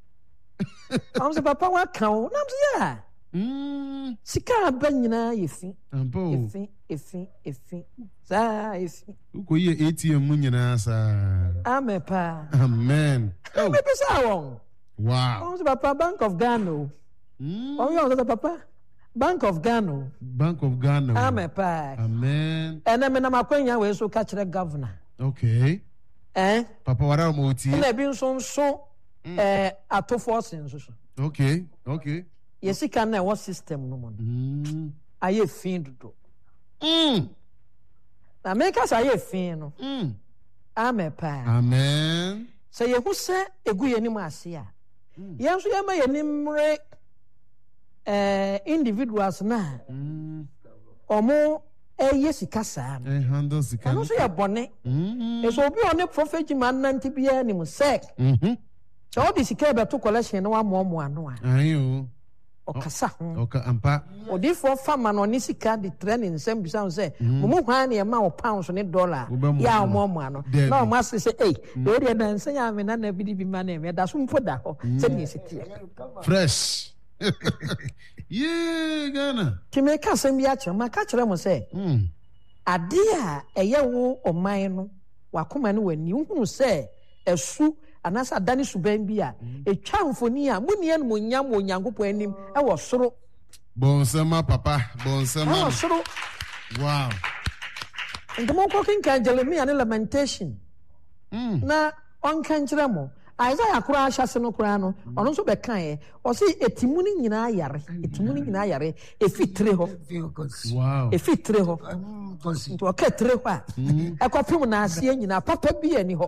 [SPEAKER 1] Am say papa wa kan o. Na am say ya. Mm. Sika abanyina yefi.
[SPEAKER 2] Ampo.
[SPEAKER 1] Efi, efi, efi. Za efi.
[SPEAKER 2] Uko ye A T M mu nyina sa.
[SPEAKER 1] Amen pa.
[SPEAKER 2] Amen.
[SPEAKER 1] Oh. Me pesa won.
[SPEAKER 2] Wow.
[SPEAKER 1] Oh, papa Bank of Ghana. Mm. Oh, yo, papa. Bank of Ghana.
[SPEAKER 2] Bank of Ghana.
[SPEAKER 1] Amen pa.
[SPEAKER 2] Amen.
[SPEAKER 1] And then na makwenya we so catch the governor.
[SPEAKER 2] Okay.
[SPEAKER 1] Eh?
[SPEAKER 2] Papa wara mo ti.
[SPEAKER 1] Na bi nso nso eh atofo sin so.
[SPEAKER 2] Okay. Okay.
[SPEAKER 1] Yesika na what system no mo. Mm. Aye fin dodo. Mm. Na make us aye fin no. Mm. Amen pa.
[SPEAKER 2] Amen.
[SPEAKER 1] So ye hu se egu ye nim ase a. Ye nso ye ma ye nimre eh individuals na. Mm. Omo eye sika sa.
[SPEAKER 2] Eh handle sika.
[SPEAKER 1] No so ye bone. Mm. E so obi on prophet man nanti bia nim sek. Mhm. So all this sika be to collection na wa mo mo ano a.
[SPEAKER 2] Ayo.
[SPEAKER 1] Okasa ho.
[SPEAKER 2] Oka ampa.
[SPEAKER 1] Odifo fama no ni sika di training nsem bisa ho say mo hwan na e ma o pounds ne dollar ya mo mo ano na o ma say say eh we dey dan say ya me na na bidi bi ma na me da so mpo da ho say ni sitie
[SPEAKER 2] fresh yeah Ghana
[SPEAKER 1] ti me ka sem ya kire ma ka kire mo say ade a eye wo oman no wakoma ne wani hu say esu anasa dani suban bi a etwa mfoni a muni en monyam onyankopɔ anim e wo soro
[SPEAKER 2] bonsama papa bonsama
[SPEAKER 1] wo soro
[SPEAKER 2] wow
[SPEAKER 1] ndemo ko kin kan Jeremiah ne lamentation mm. na on kan kire mo Isaiah kura ahyase no kura no ono so be kan e o se etimu ni nyina yare etimu ni nyina yare efitire ho
[SPEAKER 2] wow
[SPEAKER 1] efitire ho nto ka tire ho a e kopim na ase nyina papa bi ani ho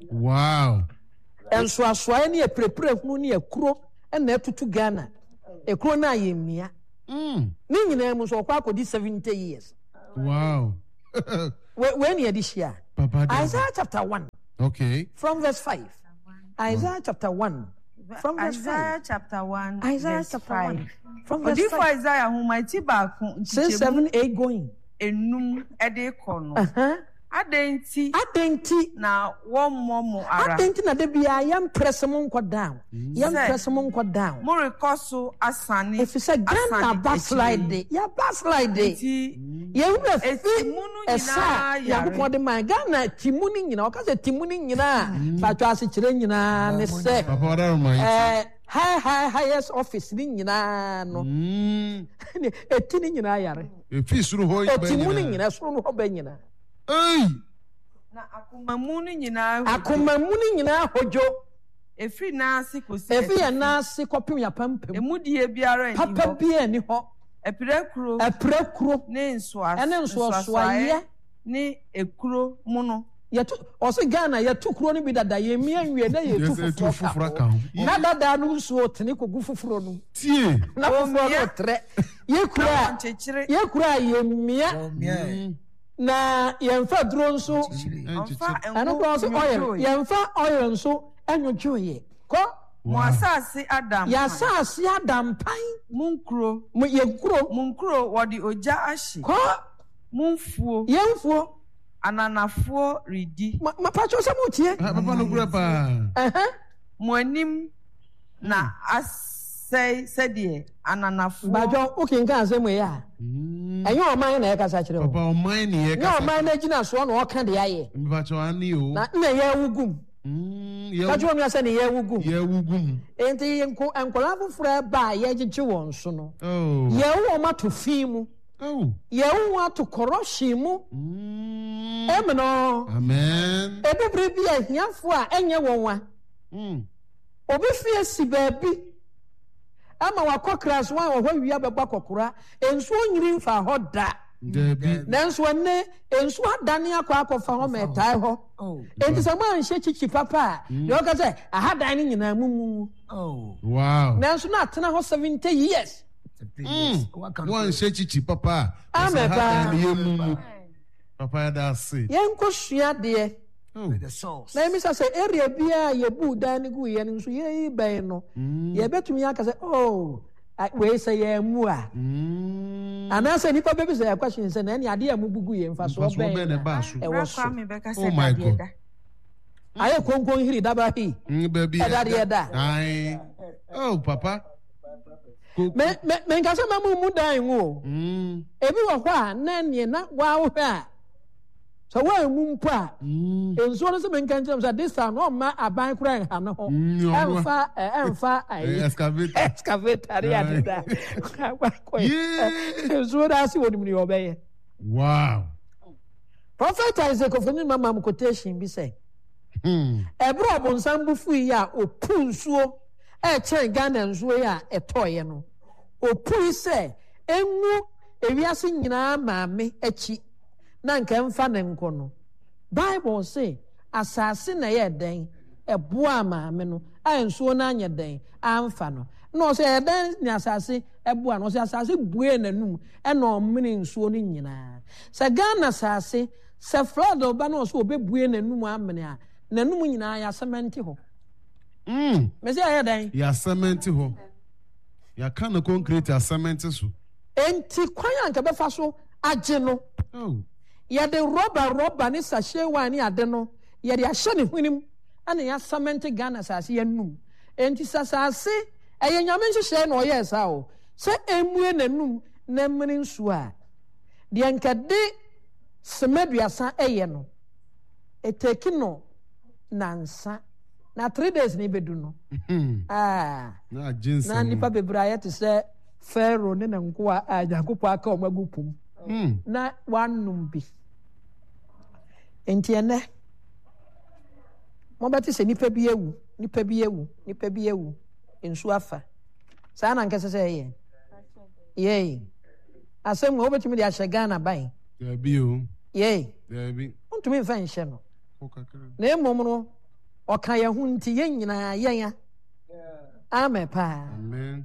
[SPEAKER 2] Wow.
[SPEAKER 1] Enso asoa ne eprepre hunu ne ekuro na etutu Ghana. Ekuro na yemia.
[SPEAKER 2] Mm.
[SPEAKER 1] Ni nyina mu so kwa akodi seventy years.
[SPEAKER 2] Wow.
[SPEAKER 1] When you this year?
[SPEAKER 2] Papa,
[SPEAKER 1] Isaiah chapter one.
[SPEAKER 2] Okay.
[SPEAKER 1] From verse five. Isaiah wow. chapter one. From verse
[SPEAKER 4] Isaiah
[SPEAKER 1] five.
[SPEAKER 4] chapter one.
[SPEAKER 1] Isaiah
[SPEAKER 4] verse
[SPEAKER 1] chapter
[SPEAKER 4] five.
[SPEAKER 1] one. From verse
[SPEAKER 4] Odi for
[SPEAKER 1] five.
[SPEAKER 4] Isaiah who mighty back.
[SPEAKER 1] Six, seven, eight going.
[SPEAKER 4] Enum ede kono.
[SPEAKER 1] Uh-huh.
[SPEAKER 4] Adenti.
[SPEAKER 1] Adenti.
[SPEAKER 4] Na one more mo ara.
[SPEAKER 1] Adenti na debi ya yam press mo nko down. Yam press mo nko down.
[SPEAKER 4] Mo rekoso asane.
[SPEAKER 1] If you say Ghana backslide, ya backslide. Ye wu efi esa ya ko de man Ghana timuni nyina. O ka say timuni nyina. Fa twa ase kire nyina ne se.
[SPEAKER 2] Papa wada remind.
[SPEAKER 1] Eh high high highest office ni nyina no.
[SPEAKER 2] Mm.
[SPEAKER 1] Eti ni nyina yare.
[SPEAKER 2] Efi suru ho yi
[SPEAKER 1] ba nyina. Timuni nyina suru no ho ba nyina.
[SPEAKER 2] Hey.
[SPEAKER 4] Na akomamu ni nyina hojo.
[SPEAKER 1] Akomamu ni nyina hojo.
[SPEAKER 4] Efi na ase kosi.
[SPEAKER 1] Efi ya na ase kopim ya pampem.
[SPEAKER 4] Emudie biara ni ho.
[SPEAKER 1] Papa bia ni ho.
[SPEAKER 4] Epirekuro.
[SPEAKER 1] Epirekuro.
[SPEAKER 4] Ne nsoa.
[SPEAKER 1] Ene nsoa soaye.
[SPEAKER 4] Ni ekuro muno.
[SPEAKER 1] Yetu ose Ghana yetu kuro ni bi dada ye mi anwie na yetu fufuro ka. Na dada no nsuo tene kogu fufuro no.
[SPEAKER 2] Tie.
[SPEAKER 1] Na fufuro no tre. Ye kura. Ye kura ye mia. Na yemfa duro nso. Ano ko so oil. Yemfa oil nso anwodwoye. Ko
[SPEAKER 4] mo asase Adam.
[SPEAKER 1] Ya asase Adam pan.
[SPEAKER 4] Munkuro.
[SPEAKER 1] Mo ye kuro.
[SPEAKER 4] Munkuro wodi oja ahye.
[SPEAKER 1] Ko
[SPEAKER 4] Munfuo.
[SPEAKER 1] Yemfuo.
[SPEAKER 4] Ananafuo ridi.
[SPEAKER 1] Ma ma pacho se mo tie.
[SPEAKER 2] Papa no kura pa.
[SPEAKER 1] Eh eh.
[SPEAKER 4] Mo anim na asai sedie ananafuo.
[SPEAKER 1] Bajo okay nka asem we ya. Enyo oman na e kasa kire o.
[SPEAKER 2] Papa oman ni e kasa.
[SPEAKER 1] Enyo oman na gina so na o ka de aye.
[SPEAKER 2] Bacho ani o.
[SPEAKER 1] Na na ye wugum.
[SPEAKER 2] Mm, ye.
[SPEAKER 1] Bajo mi ase na ye wugum.
[SPEAKER 2] Ye wugum.
[SPEAKER 1] Enti enko enkola foforo ba ye giche won so no.
[SPEAKER 2] Oh.
[SPEAKER 1] Ye wo ma to fi mu.
[SPEAKER 2] Oh.
[SPEAKER 1] Ye wo to corruption mu.
[SPEAKER 2] Mm.
[SPEAKER 1] Emno.
[SPEAKER 2] Amen.
[SPEAKER 1] Ebebre bi ahiafo a enye wonwa.
[SPEAKER 2] Mm.
[SPEAKER 1] Obi fie si baabi. Ama wakokras wan wo hwa beba kokora. Enso nyiri mfa ho da.
[SPEAKER 2] Debi.
[SPEAKER 1] Nanso ne enso adane akwa akofa ho metai ho.
[SPEAKER 3] Oh.
[SPEAKER 1] Enti se ma nhye chichi papa. Yo ka say aha dan ni nyina mumu.
[SPEAKER 3] Oh.
[SPEAKER 2] Wow.
[SPEAKER 1] Nanso na atena ho seventy years.
[SPEAKER 2] Mm. One she chichi papa.
[SPEAKER 1] Amen pa.
[SPEAKER 2] Papa da say.
[SPEAKER 1] Yen ko sua de.
[SPEAKER 2] Oh.
[SPEAKER 3] The sauce.
[SPEAKER 1] Na mi say area bia ye bu dan ni gu ye nso ye ben no. Ye betumi aka say oh we say ye mu a.
[SPEAKER 2] Mm.
[SPEAKER 1] Ana say nipa bebi say question say na ni ade am bugu ye mfa so ben. E wo so.
[SPEAKER 2] Oh my God.
[SPEAKER 1] Aye konkon hiri daba hi.
[SPEAKER 2] Mm baby.
[SPEAKER 1] E da de da.
[SPEAKER 2] Ai. Oh papa.
[SPEAKER 1] Me me me nka say mamu mu dan wo.
[SPEAKER 2] Mm.
[SPEAKER 1] Ebi wo ho a na ne na wa wo a. So wa mu mpo a.
[SPEAKER 2] Mm.
[SPEAKER 1] Enso no se me nka nkyem say this time no ma aban kura ha no ho. Emfa emfa ai.
[SPEAKER 2] Excavator.
[SPEAKER 1] Excavator ya de da. Yeah. Enso da si woni mi obeye.
[SPEAKER 2] Wow.
[SPEAKER 1] Prophet Isaac of any mama quotation be say.
[SPEAKER 2] Hmm.
[SPEAKER 1] Ebro abonsan bufu yi a opu nsuo e chen Ghana nsuo ya etoye no. Opu se enwu ewiase nyina maame achi na nka mfa ne nko no. Bible say asase na ye den eboa maame no a nsuo na anya den amfa no. No say e den ni asase eboa no say asase bue nanum e na omene nsuo no nyina. Sa Ghana asase se flood oba no so obebue nanum amene a nanum nyina ya sementi ho.
[SPEAKER 2] Mm.
[SPEAKER 1] Me say aye dan.
[SPEAKER 2] Ya sementi ho. Ya kan concrete ya sementi so.
[SPEAKER 1] Enti kwan anka befa so age no.
[SPEAKER 2] Oh.
[SPEAKER 1] Ya de rubber rubber ni sachet wine ni ade no. Ya de ahye ne hwenim ana ya sementi Ghana asase ya num. Enti sasase eye nyame nhye na oye sa o. Se emue nanum na mmiri nsu a. De anka de semeduasa eye no. Eteki no nansa na three days ni bedu no. Ah.
[SPEAKER 2] Na jinsi.
[SPEAKER 1] Na nipa bebraya te se Pharaoh ne nko a Yakob aka omagupum.
[SPEAKER 2] Mm.
[SPEAKER 1] Na wanum bi. Enti ene. Mo beti se nipa bi ewu, nipa bi ewu, nipa bi ewu. Ensu afa. Sa na nkese se ye. Ye. Asem wo betumi de ahye Ghana ban.
[SPEAKER 2] Debi o.
[SPEAKER 1] Ye.
[SPEAKER 2] Debi.
[SPEAKER 1] Untumi mfa nhye no.
[SPEAKER 2] Okakara.
[SPEAKER 1] Na emom no ɔka yɛn ho nti yɛn nyinaa yɛn amen pa
[SPEAKER 2] Amen.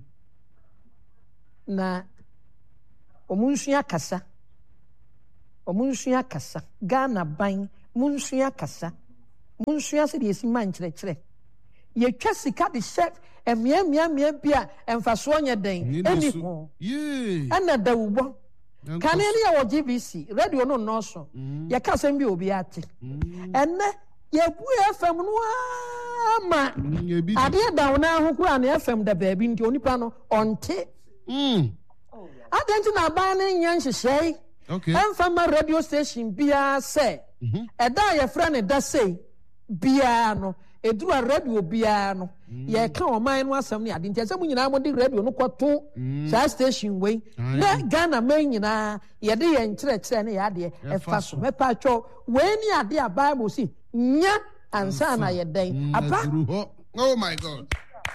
[SPEAKER 1] na omunsua kasa omunsua kasa Ghana ban munsua kasa munsua se de esi man kyerɛkyerɛ yɛtwa sika de hyɛ emia mia mia bia emfaso nyɛ den eni ho
[SPEAKER 2] Yee.
[SPEAKER 1] ɛna dawubɔ kane ne yɛ wɔ G B C radio no nɔɔso yɛka asɛm bi obi ate ɛnɛ yɛbu F M no ama adeɛ dawo na ho kura na F M da baabi nti onipa no ɔnte
[SPEAKER 2] Mm.
[SPEAKER 1] adɛnti na aban ne nya nhyehyɛe
[SPEAKER 2] Okay.
[SPEAKER 1] ɛmfa ma radio station biara sɛ ɛda a yɛfrɛ ne da sei biara no ɛduru a radio biara no yɛka ɔman no asɛm ne ade nti ɛsɛ mu nyinaa mode radio no kɔto saa station wei na Ghana man nyinaa yɛde yɛn nkyerɛkyerɛ ne yɛadeɛ ɛfa so mɛpa atwɔ wei ne adeɛ a Bible si nya ansa na yɛdɛn apa
[SPEAKER 2] Aduru hɔ. Oh my God.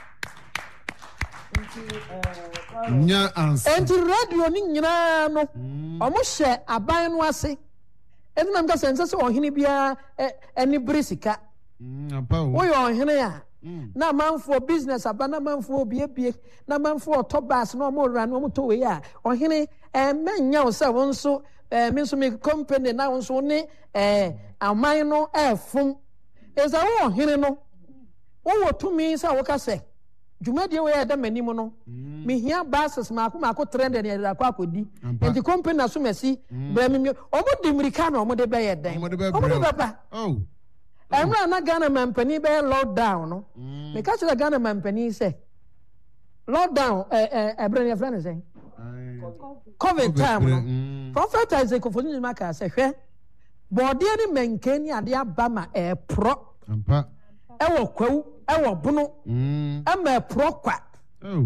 [SPEAKER 2] Nya answer.
[SPEAKER 1] enti radio ne nyinaa no ɔmo hyɛ aban no ase ɛno na mka sɛ nsɛ sɛ ɔhene biara ɛne bere sika
[SPEAKER 2] Mm, ampa o.
[SPEAKER 1] woyɛ ɔhene a na amanfoɔ business aba na amanfoɔ obiebie na amanfoɔ ɔtɔ baas na ɔmo owura na ɔmo tɔ wei a ɔhene ɛmɛnya wo sɛ wo nso me nso me company na wo nso wo ne aman no ɛɛfom ɛsɛ wo ɔhene no wowɔ tumi sɛ woka sɛ dwumadie wei ɛda m'anim no mehia bases maako maako trend ne yɛde akɔ akɔdi nti company na so masi brɛ me ɔmo de mmirika na ɔmo de bɛyɛ dɛn
[SPEAKER 2] Ɔmo de
[SPEAKER 1] ɔmo de
[SPEAKER 2] bɛbrɛ.
[SPEAKER 1] bɛba
[SPEAKER 2] Oh.
[SPEAKER 1] ɛmra na Ghana mampani bɛyɛ lockdown no meka kyerɛ Ghana mampani sɛ lockdown ɛberɛ ne yɛfrɛ ne sɛ covid time no prophet Isaac Kofo Nyima kaa sɛ hwɛ bɔɔdeɛ ne manke ne adeɛ aba ma ɛɛporɔ
[SPEAKER 2] Ampa.
[SPEAKER 1] ɛwɔ kwawu ɛwɔ bono
[SPEAKER 2] Mm.
[SPEAKER 1] ɛma ɛporɔ kwa
[SPEAKER 2] Oh.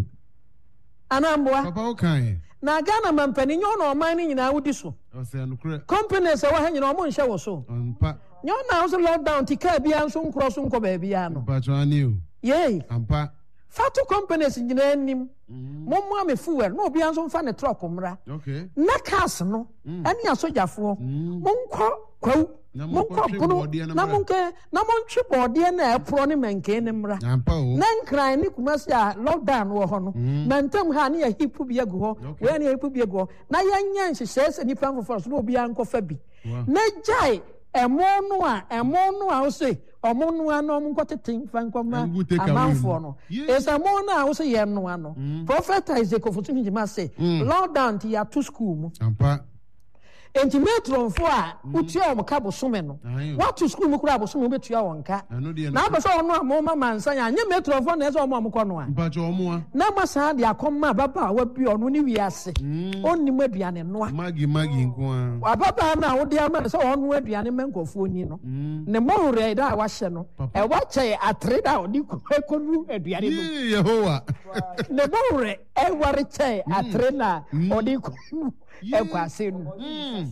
[SPEAKER 1] anamboa
[SPEAKER 2] Papa okay.
[SPEAKER 1] na Ghana mampani nyɛ ɔna ɔman no nyinaa wodi so
[SPEAKER 2] Ɔsɛ anukure.
[SPEAKER 1] companies ɛwɔ ha nyinaa ɔmo nhyɛ wɔ so
[SPEAKER 2] Ampa.
[SPEAKER 1] nyɛ ɔna wo so lockdown ti kaa biara nso nkorɔ so nkɔ baabiara no
[SPEAKER 2] Patwani o.
[SPEAKER 1] yei
[SPEAKER 2] Ampa.
[SPEAKER 1] fato companies nyinaa anim mommoa me fuel na obiara nso mfa ne trɔk mmra
[SPEAKER 2] Okay.
[SPEAKER 1] na cars no ɛne asogyafoɔ monkɔ kwawu
[SPEAKER 2] Na
[SPEAKER 1] monkɔ
[SPEAKER 2] monkɔtwe
[SPEAKER 1] pono
[SPEAKER 2] bɔɔdeɛ no
[SPEAKER 1] na
[SPEAKER 2] mmra.
[SPEAKER 1] monkɛ na montwe bɔɔdeɛ na ɛporɔ ne mankee ne mmra
[SPEAKER 2] Ampa o.
[SPEAKER 1] na nkran ne Kumasi a lockdown wɔ hɔ no mantam ha ne yɛhipo bi agu hɔ wei ne yɛhipo bi agu hɔ na yɛnyɛ nhyehyɛe sɛ nnipa foforɔ so na obiara nkɔfa bi
[SPEAKER 2] Wow.
[SPEAKER 1] na gyae ɛmo no a ɛmo no a wo se ɔmo noa na ɔmo nkɔtete mfa nkɔma
[SPEAKER 2] Ɛngu take away
[SPEAKER 1] amanfoɔ
[SPEAKER 2] mu.
[SPEAKER 1] no
[SPEAKER 2] Yeah.
[SPEAKER 1] ɛsɛ mo no a wo se yɛ noa no prophet Isaac Kofo Nyima sɛ lockdown nti yɛato school mu
[SPEAKER 2] Ampa.
[SPEAKER 1] enti metronfo a wotua wɔn ka bosome no
[SPEAKER 2] Ayo.
[SPEAKER 1] wato school mu kora bosome wobɛtua wɔn ka
[SPEAKER 2] Ɛno deɛ
[SPEAKER 1] na abɛ sɛ ɔno a moma mansa yɛ anyɛ metronfo na ɛsɛ ɔmo a mokɔ no a
[SPEAKER 2] Mpatwa ɔmo a.
[SPEAKER 1] na ma saa de akɔma ababaawa bi ɔno ne wiase ɔnnim aduane noa
[SPEAKER 2] Magi magi nko a.
[SPEAKER 1] ababaa no a wode ama no sɛ ɔno aduane ma nkɔfoɔ ni no ne mmɔwerɛ da a wahyɛ no
[SPEAKER 2] Papa.
[SPEAKER 1] ɛwɔ kyɛe atere da a ɔde kɔnu aduane no
[SPEAKER 2] Yee Yehowa.
[SPEAKER 1] ne mmɔwerɛ ɛware kyɛe atere no a ɔde kɔnu ɛkɔ ase no
[SPEAKER 2] Mm.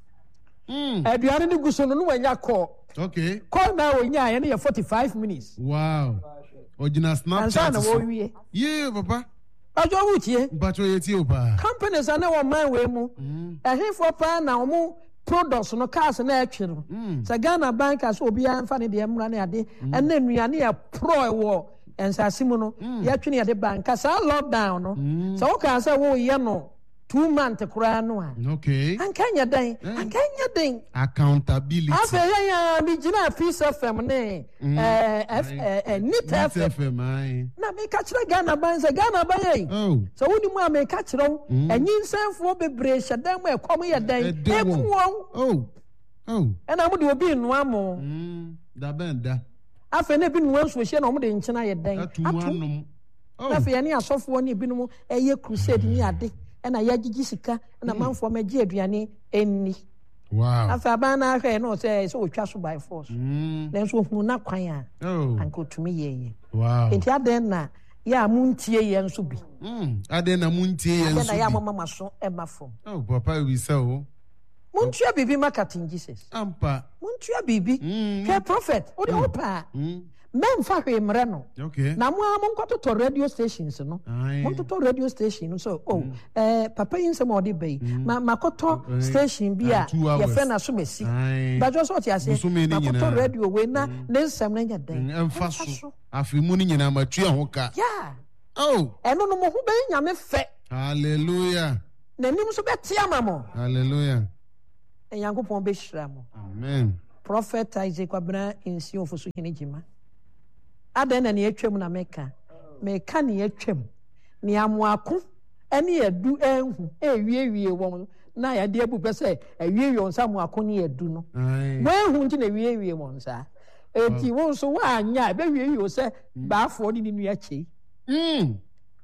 [SPEAKER 2] Mm.
[SPEAKER 1] aduane no gu so no no wanya kɔɔ
[SPEAKER 2] Okay.
[SPEAKER 1] kɔɔ na wɔnyaa yɛ no yɛ forty-five minutes
[SPEAKER 2] Wow. Ɔgyina
[SPEAKER 1] ansa
[SPEAKER 2] Snapchat
[SPEAKER 1] na
[SPEAKER 2] so.
[SPEAKER 1] wɔwie
[SPEAKER 2] Yee papa.
[SPEAKER 1] ɔdwo wotie
[SPEAKER 2] Mpatwa yɛ tie o paa.
[SPEAKER 1] companies a na wɔ man wei mu ɛhefoɔ paa na ɔmo products no cars na ɛtwe no sɛ Ghana bank a sɛ obiara mfa ne deɛ mmra ne ade ɛna nnuane yɛ porɔ ɛwɔ nsase mu no yɛtwe ne yɛde banka saa lockdown no sɛ wokaa sɛ woyɛ no two month koraa no a
[SPEAKER 2] Okay.
[SPEAKER 1] anka nyɛ den anka nyɛ den
[SPEAKER 2] Accountability.
[SPEAKER 1] afei yɛn a megyina Peace F M ne ɛɛ F ɛɛ Nit F M
[SPEAKER 2] F M aye.
[SPEAKER 1] na meka kyerɛ Ghana ban sɛ Ghana ban yɛ
[SPEAKER 2] Oh.
[SPEAKER 1] sɛ wonim a meka kyerɛ wo anyinsɛnfoɔ bebree hyɛ dan mu ɛkɔm yɛ dan
[SPEAKER 2] Ɛde
[SPEAKER 1] ɛku
[SPEAKER 2] wɔn.
[SPEAKER 1] wɔn
[SPEAKER 2] Oh. Oh.
[SPEAKER 1] ɛna mode obi nnoa mo
[SPEAKER 2] Mm. Da bɛn da.
[SPEAKER 1] afei na ebi nnoa nsuo hyɛ na ɔmode nkyena yɛ dan
[SPEAKER 2] Atu mu anom.
[SPEAKER 1] na
[SPEAKER 2] Oh.
[SPEAKER 1] afei yɛne asɔfoɔ ne ebinom ɛyɛ crusade ne ade ɛna yɛagyegye sika ɛna manfoɔ magye aduane ɛnni
[SPEAKER 2] Wow.
[SPEAKER 1] afei aban no ahwɛ no sɛ sɛ wɔtwa so by force
[SPEAKER 2] Mm.
[SPEAKER 1] nanso ohunu na kwan a
[SPEAKER 2] Oh.
[SPEAKER 1] anka ɔtumi yɛyɛ
[SPEAKER 2] Wow.
[SPEAKER 1] enti adɛn na yɛ a montie yɛ nso bi
[SPEAKER 2] Mm. Ade na muntie yɛn
[SPEAKER 1] adɛn na
[SPEAKER 2] so
[SPEAKER 1] yɛ a
[SPEAKER 2] bi.
[SPEAKER 1] momama so ɛma fam
[SPEAKER 2] Oh papa we say o.
[SPEAKER 1] montua biribi ma Captain Jesus
[SPEAKER 2] Ampa.
[SPEAKER 1] montua biribi
[SPEAKER 2] Mm.
[SPEAKER 1] hwɛ prophet wode wo paa
[SPEAKER 2] Mm.
[SPEAKER 1] men fa hwe mre no
[SPEAKER 2] Okay.
[SPEAKER 1] na mo am nkototo radio stations no
[SPEAKER 2] Aye.
[SPEAKER 1] mo toto radio station no so oh eh papa yin se mo de bay ma makoto station bi a
[SPEAKER 2] Ah, two
[SPEAKER 1] ye
[SPEAKER 2] hours.
[SPEAKER 1] fe na so mesi
[SPEAKER 2] Aye.
[SPEAKER 1] ba jo so ti ase
[SPEAKER 2] Bosome ni
[SPEAKER 1] makoto
[SPEAKER 2] nyinaa.
[SPEAKER 1] radio we na ne nsɛm na nya den
[SPEAKER 2] Ɛmfa so. Afi mu ni nyina matua ho ka.
[SPEAKER 1] yeah
[SPEAKER 2] Oh,
[SPEAKER 1] ɛno no mo ho bɛyɛ nyame fɛ
[SPEAKER 2] hallelujah.
[SPEAKER 1] n'anim nso bɛte ama mo
[SPEAKER 2] Hallelujah.
[SPEAKER 1] nyankopɔn bɛhyira mo
[SPEAKER 2] Amen.
[SPEAKER 1] prophet Isaac Kwabena nsi ofoso hene gyima adan na ne atwam na meka meka ne atwam ne amoako ɛne adu ɛnhu ɛwiewie wɔn na yɛde abu pɛ sɛ ɛwiewie wɔn sa amoako ne adu no
[SPEAKER 2] Aye.
[SPEAKER 1] wɔnhu nti na ɛwiewie wɔn sa eti wɔn nso wɔanya ɛbɛwiewie wɔ sɛ baafoɔ ne ne nua kyei
[SPEAKER 2] Mm.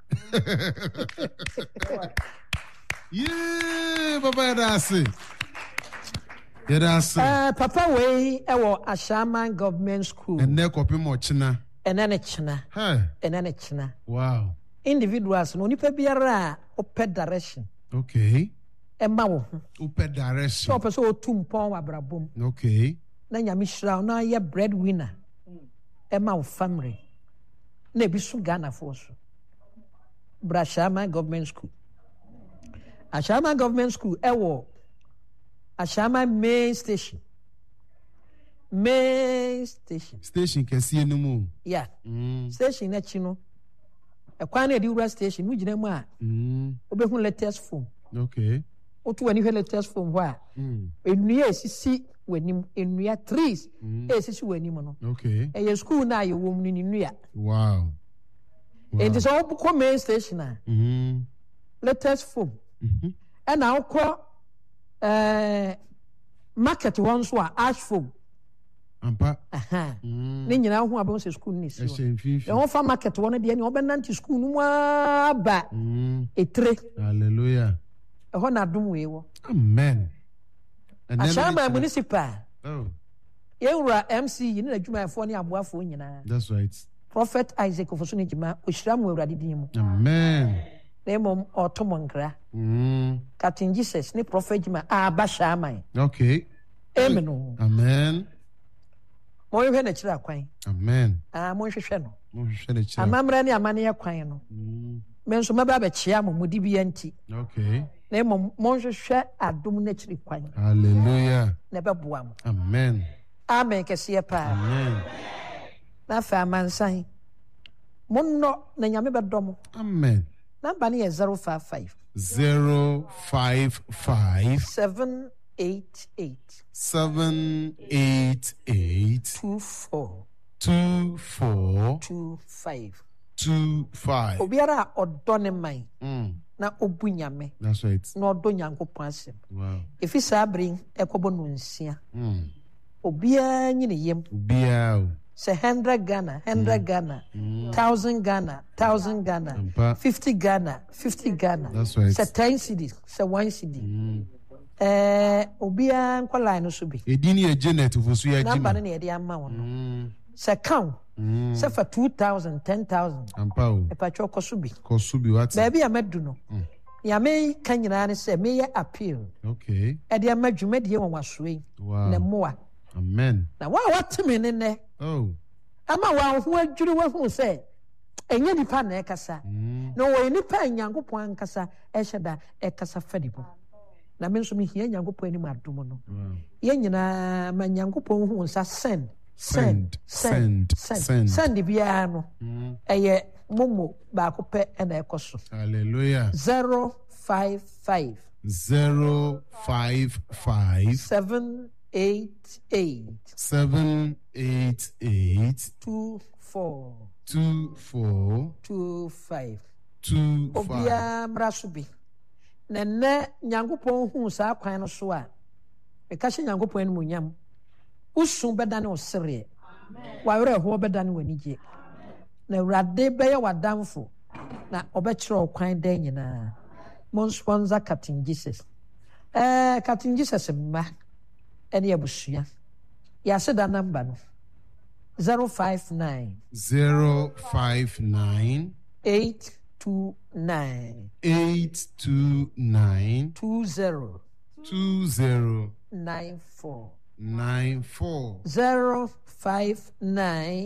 [SPEAKER 2] Yeah, Papa Yadasi. Yadasi.
[SPEAKER 1] ɛɛ papa wei ɛwɔ Ashaman government school
[SPEAKER 2] And ne kopi mo china.
[SPEAKER 1] ɛnɛ ne kyena
[SPEAKER 2] Hey.
[SPEAKER 1] ɛnɛ ne kyena
[SPEAKER 2] Wow.
[SPEAKER 1] individuals no nipa biara a ɔpɛ direction
[SPEAKER 2] Okay.
[SPEAKER 1] ɛma wo ho
[SPEAKER 2] Upe
[SPEAKER 1] sɛ
[SPEAKER 2] direction.
[SPEAKER 1] ɔpɛ sɛ ɔtu mpɔn wɔ abrabom
[SPEAKER 2] Okay.
[SPEAKER 1] na nyame hyira wo na yɛ bread winner ɛma wo family na ebi so Ghanafoɔ so bra Ashama government school Ashama government school ɛwɔ Ashama main station main station
[SPEAKER 2] Station kesi no mu.
[SPEAKER 1] yeah
[SPEAKER 2] Mm.
[SPEAKER 1] station n'akyi no ɛkwan na yɛde wura station no gyina mu a
[SPEAKER 2] Mm.
[SPEAKER 1] wobɛhu latest phone
[SPEAKER 2] Okay.
[SPEAKER 1] wotu w'ani hwɛ latest phone hɔ a
[SPEAKER 2] Mm.
[SPEAKER 1] nnua a esisi w'anim nnua trees
[SPEAKER 2] Mm.
[SPEAKER 1] a esisi w'anim no
[SPEAKER 2] Okay.
[SPEAKER 1] ɛyɛ school na a yɛwɔ mu no ne nnua
[SPEAKER 2] Wow. Wow.
[SPEAKER 1] nti sɛ wokɔ main station a
[SPEAKER 2] Mm.
[SPEAKER 1] latest phone
[SPEAKER 2] Mhm.
[SPEAKER 1] ɛna wokɔ ɛɛ market hɔ nso a ash phone
[SPEAKER 2] Ampa.
[SPEAKER 1] aha
[SPEAKER 2] Mm.
[SPEAKER 1] ne nyinaa ho abɛn sɛ school ne si hɔ
[SPEAKER 2] Ɛhyɛ mfimfini.
[SPEAKER 1] ɛwɔ fa market hɔ no deɛ ne ɔbɛnante school no mu aba
[SPEAKER 2] Mm.
[SPEAKER 1] etire
[SPEAKER 2] Hallelujah.
[SPEAKER 1] ɛhɔ na adum wei wɔ
[SPEAKER 2] Amen. And then
[SPEAKER 1] Ashama
[SPEAKER 2] it-
[SPEAKER 1] municipal
[SPEAKER 2] Oh,
[SPEAKER 1] yɛwura M C yi ne n'adwumayɛfoɔ ne aboafoɔ nyinaa
[SPEAKER 2] that's right.
[SPEAKER 1] prophet Isaac Ofoso ne gyima ohyira mu awurade din mu
[SPEAKER 2] Amen.
[SPEAKER 1] na mmom ɔto mo nkra
[SPEAKER 2] Mm.
[SPEAKER 1] Captain Jesus ne prophet gyima aba Shaman
[SPEAKER 2] Okay.
[SPEAKER 1] amen no
[SPEAKER 2] Amen.
[SPEAKER 1] monhwehwɛ n'akyiri akwan
[SPEAKER 2] Amen.
[SPEAKER 1] ah monhwehwɛ no
[SPEAKER 2] Mohwehwɛ n'akyiri.
[SPEAKER 1] amammerɛ ne amanneɛ kwan no
[SPEAKER 2] Mm.
[SPEAKER 1] me nso mɛba abɛkyea mo mode bia nti
[SPEAKER 2] Okay.
[SPEAKER 1] na mmom monhwehwɛ adom no akyiri kwan
[SPEAKER 2] Hallelujah.
[SPEAKER 1] na ɛbɛboa mo
[SPEAKER 2] Amen.
[SPEAKER 1] amen kɛseɛ paa
[SPEAKER 2] Amen.
[SPEAKER 1] na afei amansan monnɔ na nyame bɛdɔ mo
[SPEAKER 2] Amen.
[SPEAKER 1] namba no yɛ zero five five
[SPEAKER 2] Zero five five
[SPEAKER 1] seven eight eight
[SPEAKER 2] seven eight eight
[SPEAKER 1] two four
[SPEAKER 2] two four
[SPEAKER 1] two five
[SPEAKER 2] two five.
[SPEAKER 1] obiara a ɔdɔ ne man
[SPEAKER 2] Mm.
[SPEAKER 1] na ɔbu nyame
[SPEAKER 2] That's right.
[SPEAKER 1] na ɔdɔ nyankopɔn asɛm
[SPEAKER 2] Wow.
[SPEAKER 1] ɛfi saa bere ɛkɔbɔ no nsia
[SPEAKER 2] Mm.
[SPEAKER 1] obiara nyine yam
[SPEAKER 2] Obiara.
[SPEAKER 1] sɛ hundred Ghana hundred Ghana thousand Ghana thousand Ghana
[SPEAKER 2] Ampa.
[SPEAKER 1] fifty Ghana fifty Ghana
[SPEAKER 2] That's right.
[SPEAKER 1] sɛ ten cedis sɛ one cedi
[SPEAKER 2] Mm.
[SPEAKER 1] ɛɛ obiara nkɔ line no so bi
[SPEAKER 2] Edi ni yɛ Janet Ofosu yɛ
[SPEAKER 1] namba no
[SPEAKER 2] Jima.
[SPEAKER 1] na yɛde ama wɔn no
[SPEAKER 2] Mm.
[SPEAKER 1] sɛ kan
[SPEAKER 2] Mm.
[SPEAKER 1] sɛ fa two thousand ten thousand
[SPEAKER 2] Ampa o.
[SPEAKER 1] ɛpatwa ɔkɔ so bi
[SPEAKER 2] Kɔsu bi wate.
[SPEAKER 1] baabi a mɛdu no nea meka nyinaa ne sɛ meyɛ appeal
[SPEAKER 2] Okay.
[SPEAKER 1] ɛde ama dwumadie wɔ wasoe yi
[SPEAKER 2] Wow.
[SPEAKER 1] na mmoa
[SPEAKER 2] Amen.
[SPEAKER 1] na wo a wɔte me ne nnɛ
[SPEAKER 2] Oh.
[SPEAKER 1] ama wɔn ho adwiri wahu sɛ ɛnyɛ nipa na ɛkasa
[SPEAKER 2] Mm.
[SPEAKER 1] na wɔyɛ nipa a nyankopɔn ankasa ɛhyɛ da ɛkasa fa ne mu na me nso mehia nyankopɔn anim adom no
[SPEAKER 2] Wow.
[SPEAKER 1] yɛn nyinaa ma nyankopɔn hu nsa send send
[SPEAKER 2] Send,
[SPEAKER 1] send
[SPEAKER 2] send,
[SPEAKER 1] send
[SPEAKER 2] send.
[SPEAKER 1] send biara no
[SPEAKER 2] Mm.
[SPEAKER 1] ɛyɛ momo baako pɛ ɛna ɛkɔ so
[SPEAKER 2] Hallelujah.
[SPEAKER 1] zero five five
[SPEAKER 2] Zero five five
[SPEAKER 1] seven eight eight
[SPEAKER 2] seven eight eight
[SPEAKER 1] two four
[SPEAKER 2] two four
[SPEAKER 1] two five
[SPEAKER 2] two five.
[SPEAKER 1] obiara mmra so bi na nnɛ nyankopɔn hu saa kwan no so a meka hyɛ nyankopɔn animuonyam wosu bɛda ne wo sereɛ wawerɛhoɔ bɛda ne w'anigye na awurade bɛyɛ w'adamfo na ɔbɛkyerɛ wo kwan da nyinaa mo sponsor Captain Jesus ɛɛ Captain Jesus mma ɛne abusua yɛaseda namba no zero five nine
[SPEAKER 2] Zero five nine
[SPEAKER 1] eight two nine
[SPEAKER 2] eight two nine
[SPEAKER 1] two zero
[SPEAKER 2] two zero
[SPEAKER 1] nine four
[SPEAKER 2] nine four.
[SPEAKER 1] zero five nine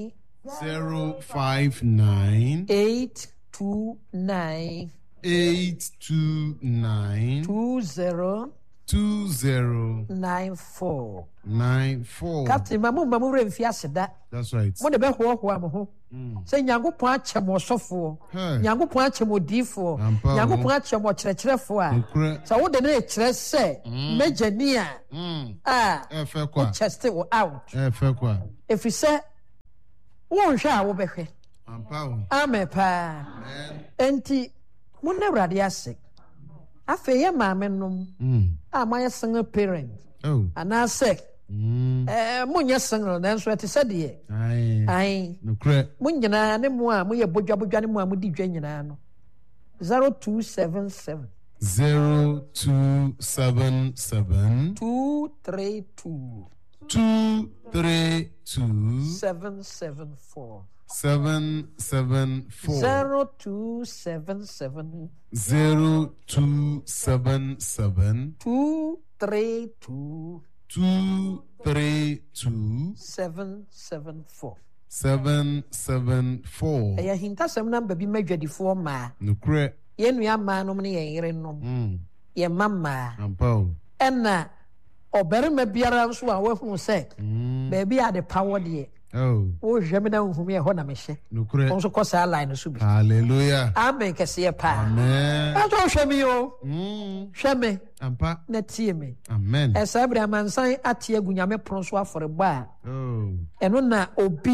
[SPEAKER 2] zero five nine
[SPEAKER 1] eight two nine
[SPEAKER 2] eight two nine
[SPEAKER 1] two zero
[SPEAKER 2] two zero
[SPEAKER 1] nine four.
[SPEAKER 2] nine four.
[SPEAKER 1] Captain Mamu Mamu Remfi aseda.
[SPEAKER 2] That's right.
[SPEAKER 1] Mo de be ho ho am ho. Say Nyankopon akyem osofo.
[SPEAKER 2] Hey.
[SPEAKER 1] Nyankopon akyem odifo.
[SPEAKER 2] Ampa wo.
[SPEAKER 1] Nyankopon akyem okyerɛkyerɛfo a.
[SPEAKER 2] Okra.
[SPEAKER 1] So wo de na ekyerɛ sɛ mejani a.
[SPEAKER 2] Mm.
[SPEAKER 1] Ah.
[SPEAKER 2] E fe kwa.
[SPEAKER 1] Chest wo out.
[SPEAKER 2] E fe kwa.
[SPEAKER 1] If you say wo nhwe a wo behwe.
[SPEAKER 2] Ampa wo.
[SPEAKER 1] Amen pa.
[SPEAKER 2] Amen.
[SPEAKER 1] Enti mo na Awurade ase. Afei ye maame nom.
[SPEAKER 2] Mm.
[SPEAKER 1] Ah, my single parent.
[SPEAKER 2] Oh.
[SPEAKER 1] And I say
[SPEAKER 2] Mm.
[SPEAKER 1] eh mo nya single na nso ate sɛ de.
[SPEAKER 2] Ai.
[SPEAKER 1] Ai.
[SPEAKER 2] No kre.
[SPEAKER 1] Mo nyina ne mo a mo ye bodwa bodwa ne mo a mo di dwa nyina no. zero two seven seven
[SPEAKER 2] zero two seven seven
[SPEAKER 1] two three two
[SPEAKER 2] two three two
[SPEAKER 1] seven seven four
[SPEAKER 2] seven seven four
[SPEAKER 1] zero two seven seven
[SPEAKER 2] zero two seven seven
[SPEAKER 1] two three two
[SPEAKER 2] two three two
[SPEAKER 1] seven seven four.
[SPEAKER 2] seven seven four.
[SPEAKER 1] Eya hintasɛm namba bi madwadifoɔ maa.
[SPEAKER 2] No kre.
[SPEAKER 1] Yɛn nua maa nom ne yɛn yere nom.
[SPEAKER 2] Mm.
[SPEAKER 1] Yɛn mama.
[SPEAKER 2] Ampa.
[SPEAKER 1] Ɛna ɔbarima biara nso a wahunu sɛ
[SPEAKER 2] Mm.
[SPEAKER 1] baabi a de power deɛ.
[SPEAKER 2] Oh.
[SPEAKER 1] Wohwɛ me na wohu me ɛhɔ na mehyɛ.
[SPEAKER 2] No kre.
[SPEAKER 1] Wo nso kɔ saa line no so bi.
[SPEAKER 2] Hallelujah.
[SPEAKER 1] Amen kɛseɛ paa.
[SPEAKER 2] Amen.
[SPEAKER 1] Ɛnso wohwɛ me o.
[SPEAKER 2] Mm.
[SPEAKER 1] Hwɛ me
[SPEAKER 2] Ampa.
[SPEAKER 1] na tie me.
[SPEAKER 2] Amen.
[SPEAKER 1] Ɛsaa bere amansan ate agu Nyame pono so afɔrebɔ a
[SPEAKER 2] Oh.
[SPEAKER 1] ɛno na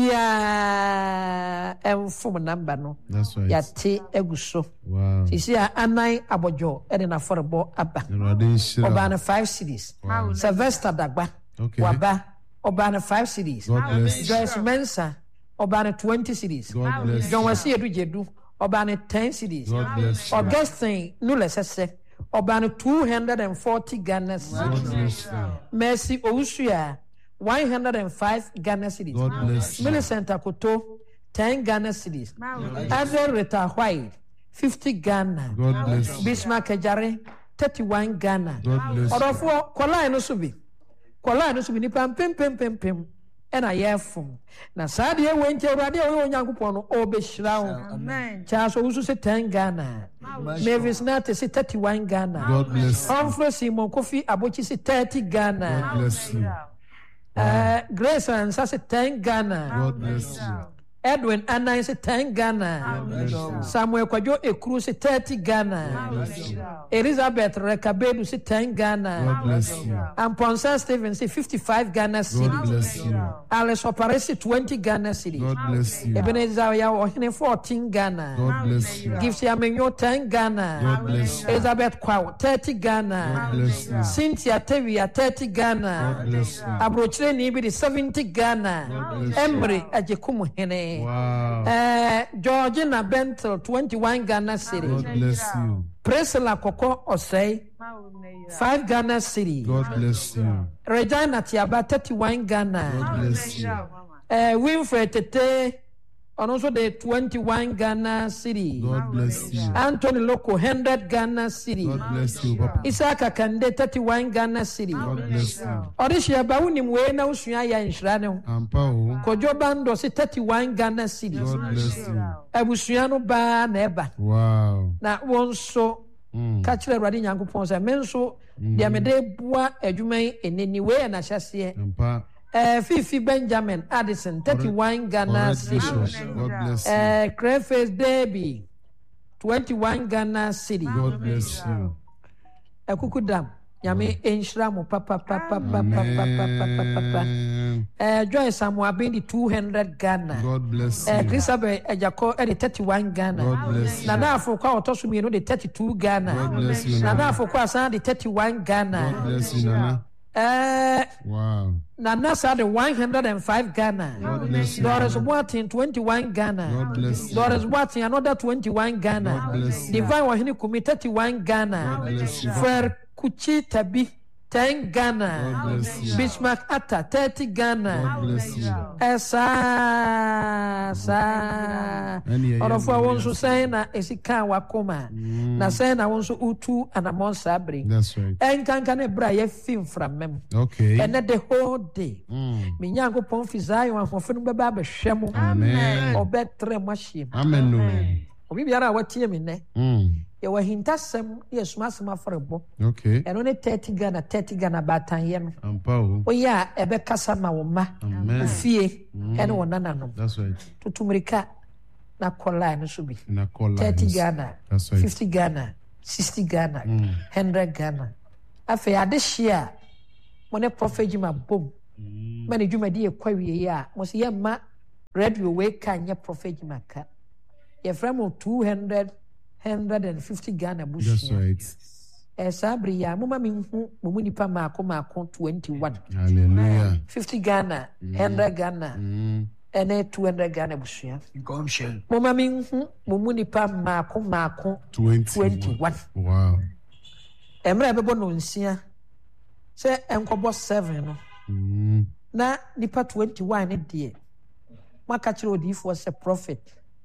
[SPEAKER 1] obiara ɛmfom namba no.
[SPEAKER 2] That's right.
[SPEAKER 1] Yɛate agu so.
[SPEAKER 2] Wow.
[SPEAKER 1] Sisi a anan abɔdwo ɛde n'afɔrebɔ aba.
[SPEAKER 2] Awurade
[SPEAKER 1] Ɔbaa
[SPEAKER 2] nhyira.
[SPEAKER 1] no five cities.
[SPEAKER 2] Wow.
[SPEAKER 1] Sylvester Dagba.
[SPEAKER 2] Okay.
[SPEAKER 1] Waba. Ɔbaa no five cities.
[SPEAKER 2] God bless you.
[SPEAKER 1] Joyce Mensa. Ɔbaa no twenty cities.
[SPEAKER 2] God bless
[SPEAKER 1] John
[SPEAKER 2] you.
[SPEAKER 1] Wasi Edu Jedu. Ɔbaa no ten cities.
[SPEAKER 2] God bless you.
[SPEAKER 1] Augustine Nulesese. Ɔbaa no two hundred and forty Ghana cities.
[SPEAKER 2] God bless you.
[SPEAKER 1] Mercy Owusuya. one hundred and five Ghana cities.
[SPEAKER 2] God bless you.
[SPEAKER 1] Millicent Akoto. ten Ghana cities. Adel Rita White. fifty Ghana.
[SPEAKER 2] God bless you.
[SPEAKER 1] Bismarck Ejare. thirty-one Ghana.
[SPEAKER 2] God bless you.
[SPEAKER 1] Ɔdɔfoɔ kɔlaa no so bi kɔlaa no so bi nipa mpempempempem ɛna yɛfom na saa deɛ wɔ nkyɛn Awurade a ɔyɛ Onyankopɔn no ɔbɛhyira wo.
[SPEAKER 4] Amen.
[SPEAKER 1] Charles Owusu sɛ ten Ghana. Mavis Nate sɛ thirty-one Ghana.
[SPEAKER 2] God bless you.
[SPEAKER 1] Humphrey Simon Kofi Abochi sɛ thirty Ghana.
[SPEAKER 2] God bless you.
[SPEAKER 1] Uh, Grace Ansa sɛ ten Ghana.
[SPEAKER 2] God bless you.
[SPEAKER 1] Edwin Anan sɛ ten Ghana. Samuel Kwadwo Ekuru sɛ thirty Ghana. Elizabeth Rekabedu sɛ ten Ghana.
[SPEAKER 2] God bless you.
[SPEAKER 1] Amponsa Stephen say fifty-five Ghana
[SPEAKER 2] God
[SPEAKER 1] cities.
[SPEAKER 2] bless you.
[SPEAKER 1] Alice Oparesi twenty Ghana cities.
[SPEAKER 2] God bless you.
[SPEAKER 1] Ebenezer Oyawahene fourteen Ghana.
[SPEAKER 2] God bless you.
[SPEAKER 1] Gifty Amenyo ten Ghana.
[SPEAKER 2] God bless you.
[SPEAKER 1] Elizabeth Kwao thirty Ghana.
[SPEAKER 2] God bless you.
[SPEAKER 1] Cynthia Tewia thirty Ghana.
[SPEAKER 2] God bless you.
[SPEAKER 1] Abrochire Nibidi seventy Ghana.
[SPEAKER 2] God bless you.
[SPEAKER 1] Emery Ajekumu Hene.
[SPEAKER 2] Wow.
[SPEAKER 1] Uh, Georgina Bentel twenty-one Ghana cities.
[SPEAKER 2] God bless you.
[SPEAKER 1] Priscilla Koko Osei five Ghana cities.
[SPEAKER 2] God bless you.
[SPEAKER 1] Regina Tiaba thirty-one Ghana.
[SPEAKER 2] God bless you.
[SPEAKER 1] Uh, Winfred Tete, and also the twenty-one Ghana city.
[SPEAKER 2] God bless you.
[SPEAKER 1] Anthony Loco, one hundred Ghana city.
[SPEAKER 2] God bless you, Papa.
[SPEAKER 1] Isaka Kande, thirty-one Ghana city.
[SPEAKER 2] God bless you.
[SPEAKER 1] Odishia Bauni Mwena Usuya ya Inshrano.
[SPEAKER 2] Ampao.
[SPEAKER 1] Kojo Bando, si thirty-one Ghana city.
[SPEAKER 2] God bless you.
[SPEAKER 1] Abusuyano ba neba.
[SPEAKER 2] Wow.
[SPEAKER 1] Na wonso.
[SPEAKER 2] Mm.
[SPEAKER 1] Kachire Radi Nyangu Ponsa. Menso, diamede bua ejumei eneni we na shasiye.
[SPEAKER 2] Ampa.
[SPEAKER 1] Uh, Fifi Benjamin Addison, thirty-one Ghana city.
[SPEAKER 2] God bless you.
[SPEAKER 1] Uh, Crayface Debbie, twenty-one Ghana city.
[SPEAKER 2] God bless you.
[SPEAKER 1] Ekukudam, Yami Enshramu, papa, papa, papa, papa, papa, papa.
[SPEAKER 2] Amen.
[SPEAKER 1] Uh, Joy Samuel Bindi, two hundred Ghana.
[SPEAKER 2] God bless
[SPEAKER 1] Uh,
[SPEAKER 2] you.
[SPEAKER 1] Chrisabel Ejako, the thirty-one Ghana.
[SPEAKER 2] God bless you.
[SPEAKER 1] Nana Fokwa Otosumi, the thirty-two Ghana.
[SPEAKER 2] God bless you,
[SPEAKER 1] Nana
[SPEAKER 2] Nana.
[SPEAKER 1] Fokwa San, the thirty-one
[SPEAKER 2] God
[SPEAKER 1] Ghana.
[SPEAKER 2] bless you, Nana.
[SPEAKER 1] Uh,
[SPEAKER 2] Wow.
[SPEAKER 1] Nana Sa, the one hundred five Ghana.
[SPEAKER 2] God bless you.
[SPEAKER 1] Doris Boatin, twenty-one Ghana.
[SPEAKER 2] God bless you.
[SPEAKER 1] Doris Boatin, another twenty-one Ghana.
[SPEAKER 2] God bless you.
[SPEAKER 1] Divine Wahini Kumi, thirty-one Ghana.
[SPEAKER 2] God bless you.
[SPEAKER 1] Fer Kuchi Tabi, ten Ghana.
[SPEAKER 2] God bless you.
[SPEAKER 1] Bismarck Atta, thirty Ghana.
[SPEAKER 2] God bless you.
[SPEAKER 1] Esa, sa. Orofo won so say na esika wakoma. Na say na won so utu anamon sabre.
[SPEAKER 2] That's right.
[SPEAKER 1] Enkanka ne bra ye film from mem.
[SPEAKER 2] Okay.
[SPEAKER 1] And the whole day.
[SPEAKER 2] Mm.
[SPEAKER 1] Me nyankopon fi Zion afofo no beba be hwemo.
[SPEAKER 2] Amen.
[SPEAKER 1] Obetre mwahye.
[SPEAKER 2] Amen. No.
[SPEAKER 1] Obi biara watie me ne.
[SPEAKER 2] Mm.
[SPEAKER 1] Ye wa hintasem ye sumasem aforebo.
[SPEAKER 2] Okay.
[SPEAKER 1] Eno ne thirty Ghana, thirty Ghana batan ye no.
[SPEAKER 2] Ampa.
[SPEAKER 1] Oya ebe kasa ma wo ma.
[SPEAKER 2] Amen.
[SPEAKER 1] Ofie ene wo nananom.
[SPEAKER 2] That's right.
[SPEAKER 1] Tutumrika na kola no so bi.
[SPEAKER 2] Na call
[SPEAKER 1] thirty Ghana.
[SPEAKER 2] That's right.
[SPEAKER 1] fifty Ghana, sixty Ghana,
[SPEAKER 2] Mm.
[SPEAKER 1] one hundred Ghana. Afi ade share mo ne prophet jima bom.
[SPEAKER 2] Mm.
[SPEAKER 1] Mane juma di e kwawie ya. Mo se ye ma radio we kan ye prophet jima ka. Ye from two hundred, one hundred fifty Ghana bush.
[SPEAKER 2] That's right.
[SPEAKER 1] Eh sabri ya mo ma mi hu mo mu nipa maako maako twenty-one.
[SPEAKER 2] Hallelujah.
[SPEAKER 1] fifty Ghana, one hundred Ghana,
[SPEAKER 2] Mm.
[SPEAKER 1] and two hundred Ghana bushia.
[SPEAKER 3] Gomshel.
[SPEAKER 1] Mo ma mi hu mo mu nipa maako maako
[SPEAKER 2] Twenty.
[SPEAKER 1] twenty-one.
[SPEAKER 2] Wow.
[SPEAKER 1] Emre bebo no nsia. Se enkobo seven no.
[SPEAKER 2] Mm.
[SPEAKER 1] Na nipa twenty-one ne de. Maka kire odifo se prophet.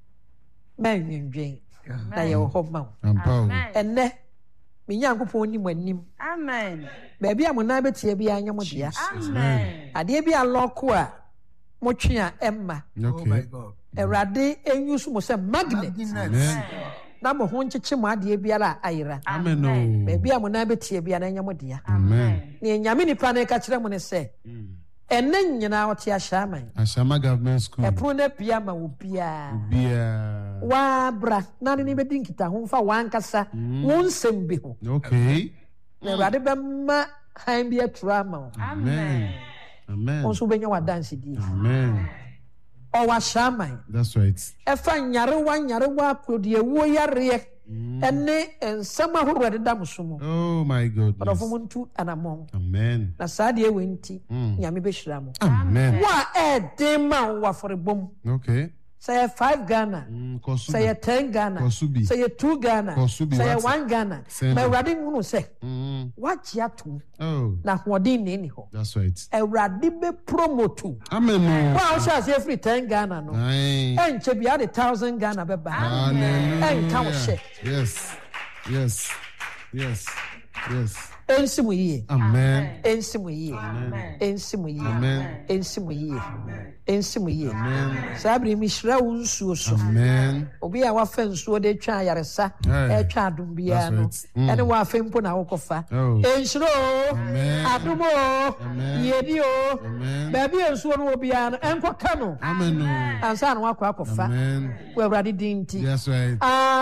[SPEAKER 1] Man yendwen. Na ye ho ma.
[SPEAKER 2] Ampa.
[SPEAKER 1] Enne me nyankopon ni manim.
[SPEAKER 4] Amen.
[SPEAKER 1] Baabi a mo na betie bia nyam dia.
[SPEAKER 4] Amen.
[SPEAKER 1] Ade bia loko a mo twe a emma.
[SPEAKER 3] Oh my
[SPEAKER 2] Okay.
[SPEAKER 3] God.
[SPEAKER 1] Erade enyusu mo se magnet.
[SPEAKER 2] Amen.
[SPEAKER 1] Na mo ho nkyekye mo ade bia ayira.
[SPEAKER 2] Amen. No.
[SPEAKER 1] Baabi a mo na betie bia na nyam dia.
[SPEAKER 2] Amen.
[SPEAKER 1] Ne nyame nipa na ka kire mo ne se. Enne nyina wote ahyaman.
[SPEAKER 2] Ashama Government School.
[SPEAKER 1] Epono na pia ma wo bia.
[SPEAKER 2] Bia.
[SPEAKER 1] Wa bra na ne be dinkita ho fa wankasa. Won sem bi ho.
[SPEAKER 2] Okay.
[SPEAKER 1] Na erade be ma han bi atura ma wo.
[SPEAKER 2] Amen. Amen.
[SPEAKER 1] Onso benya wa dance di.
[SPEAKER 2] Amen.
[SPEAKER 1] O wa shaman.
[SPEAKER 2] That's right.
[SPEAKER 1] Efa nyarewa nyarewa kodie wo yare. Ene ensama horo de dam so mu.
[SPEAKER 2] Oh my God.
[SPEAKER 1] Orofo mu ntu anamon.
[SPEAKER 2] Amen.
[SPEAKER 1] Na saa de we nti
[SPEAKER 2] Mm.
[SPEAKER 1] nyame be hira mo.
[SPEAKER 2] Amen.
[SPEAKER 1] Wa e de ma wa for bom.
[SPEAKER 2] Okay.
[SPEAKER 1] Say five Ghana.
[SPEAKER 2] Mm, Kosubi.
[SPEAKER 1] Say ten Ghana.
[SPEAKER 2] Kosubi.
[SPEAKER 1] Say two Ghana.
[SPEAKER 2] Kosubi,
[SPEAKER 1] Say
[SPEAKER 2] what's-
[SPEAKER 1] one Ghana.
[SPEAKER 2] Send
[SPEAKER 1] Ma
[SPEAKER 2] it.
[SPEAKER 1] Awurade hunu say
[SPEAKER 2] Mm.
[SPEAKER 1] wachi ato
[SPEAKER 2] Oh,
[SPEAKER 1] na hoɔden ne ni hɔ.
[SPEAKER 2] that's right.
[SPEAKER 1] Awurade be promote.
[SPEAKER 2] Amen. No.
[SPEAKER 1] Wa o sha say free ten Ghana no.
[SPEAKER 2] Aye.
[SPEAKER 1] Enche bia de one thousand Ghana beba.
[SPEAKER 2] Hallelujah.
[SPEAKER 1] Enka wo hye.
[SPEAKER 2] Yes. Yes. Yes. Yes.
[SPEAKER 1] Ensi mu yie.
[SPEAKER 2] Amen.
[SPEAKER 1] Ensi mu yie.
[SPEAKER 2] Amen.
[SPEAKER 1] Ensi mu yie.
[SPEAKER 2] Amen.
[SPEAKER 1] Ensi mu yie. Ensi mu yie.
[SPEAKER 2] Amen.
[SPEAKER 1] Saa bere mi hyira wo nsuo so.
[SPEAKER 2] Amen.
[SPEAKER 1] Obi a wafa nsuo de twa ayaresa,
[SPEAKER 2] Hey.
[SPEAKER 1] ɛtwa adom biara no.
[SPEAKER 2] That's right. Mm.
[SPEAKER 1] Ɛne wafa mpo na wokɔfa.
[SPEAKER 2] Oh.
[SPEAKER 1] Enhyira o.
[SPEAKER 2] Amen.
[SPEAKER 1] Adom o.
[SPEAKER 2] Amen.
[SPEAKER 1] Yedi o.
[SPEAKER 2] Amen.
[SPEAKER 1] Baabi a nsuo no wɔ biara no ɛnkɔka no.
[SPEAKER 2] Amen. No.
[SPEAKER 1] Ansa na wakɔ akɔfa.
[SPEAKER 2] Amen.
[SPEAKER 1] Wɔ Awurade din nti.
[SPEAKER 2] That's right.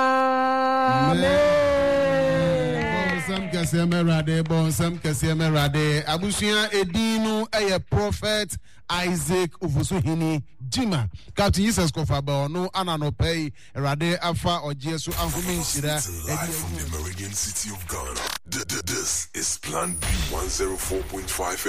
[SPEAKER 1] Amen.
[SPEAKER 2] Bonsam kɛseɛ mɛwurade, bonsam kɛseɛ mɛwurade. Abusua edinu ɛyɛ prophet Isaac Ofosuhini Jima. Captain Jesus Kofa Baono ananɔpɛ yi Awurade afa ɔgyeɛ so ahome nhyira.
[SPEAKER 5] Live from the Meridian City of Ghana. Th- th- This is Plan B one oh four point five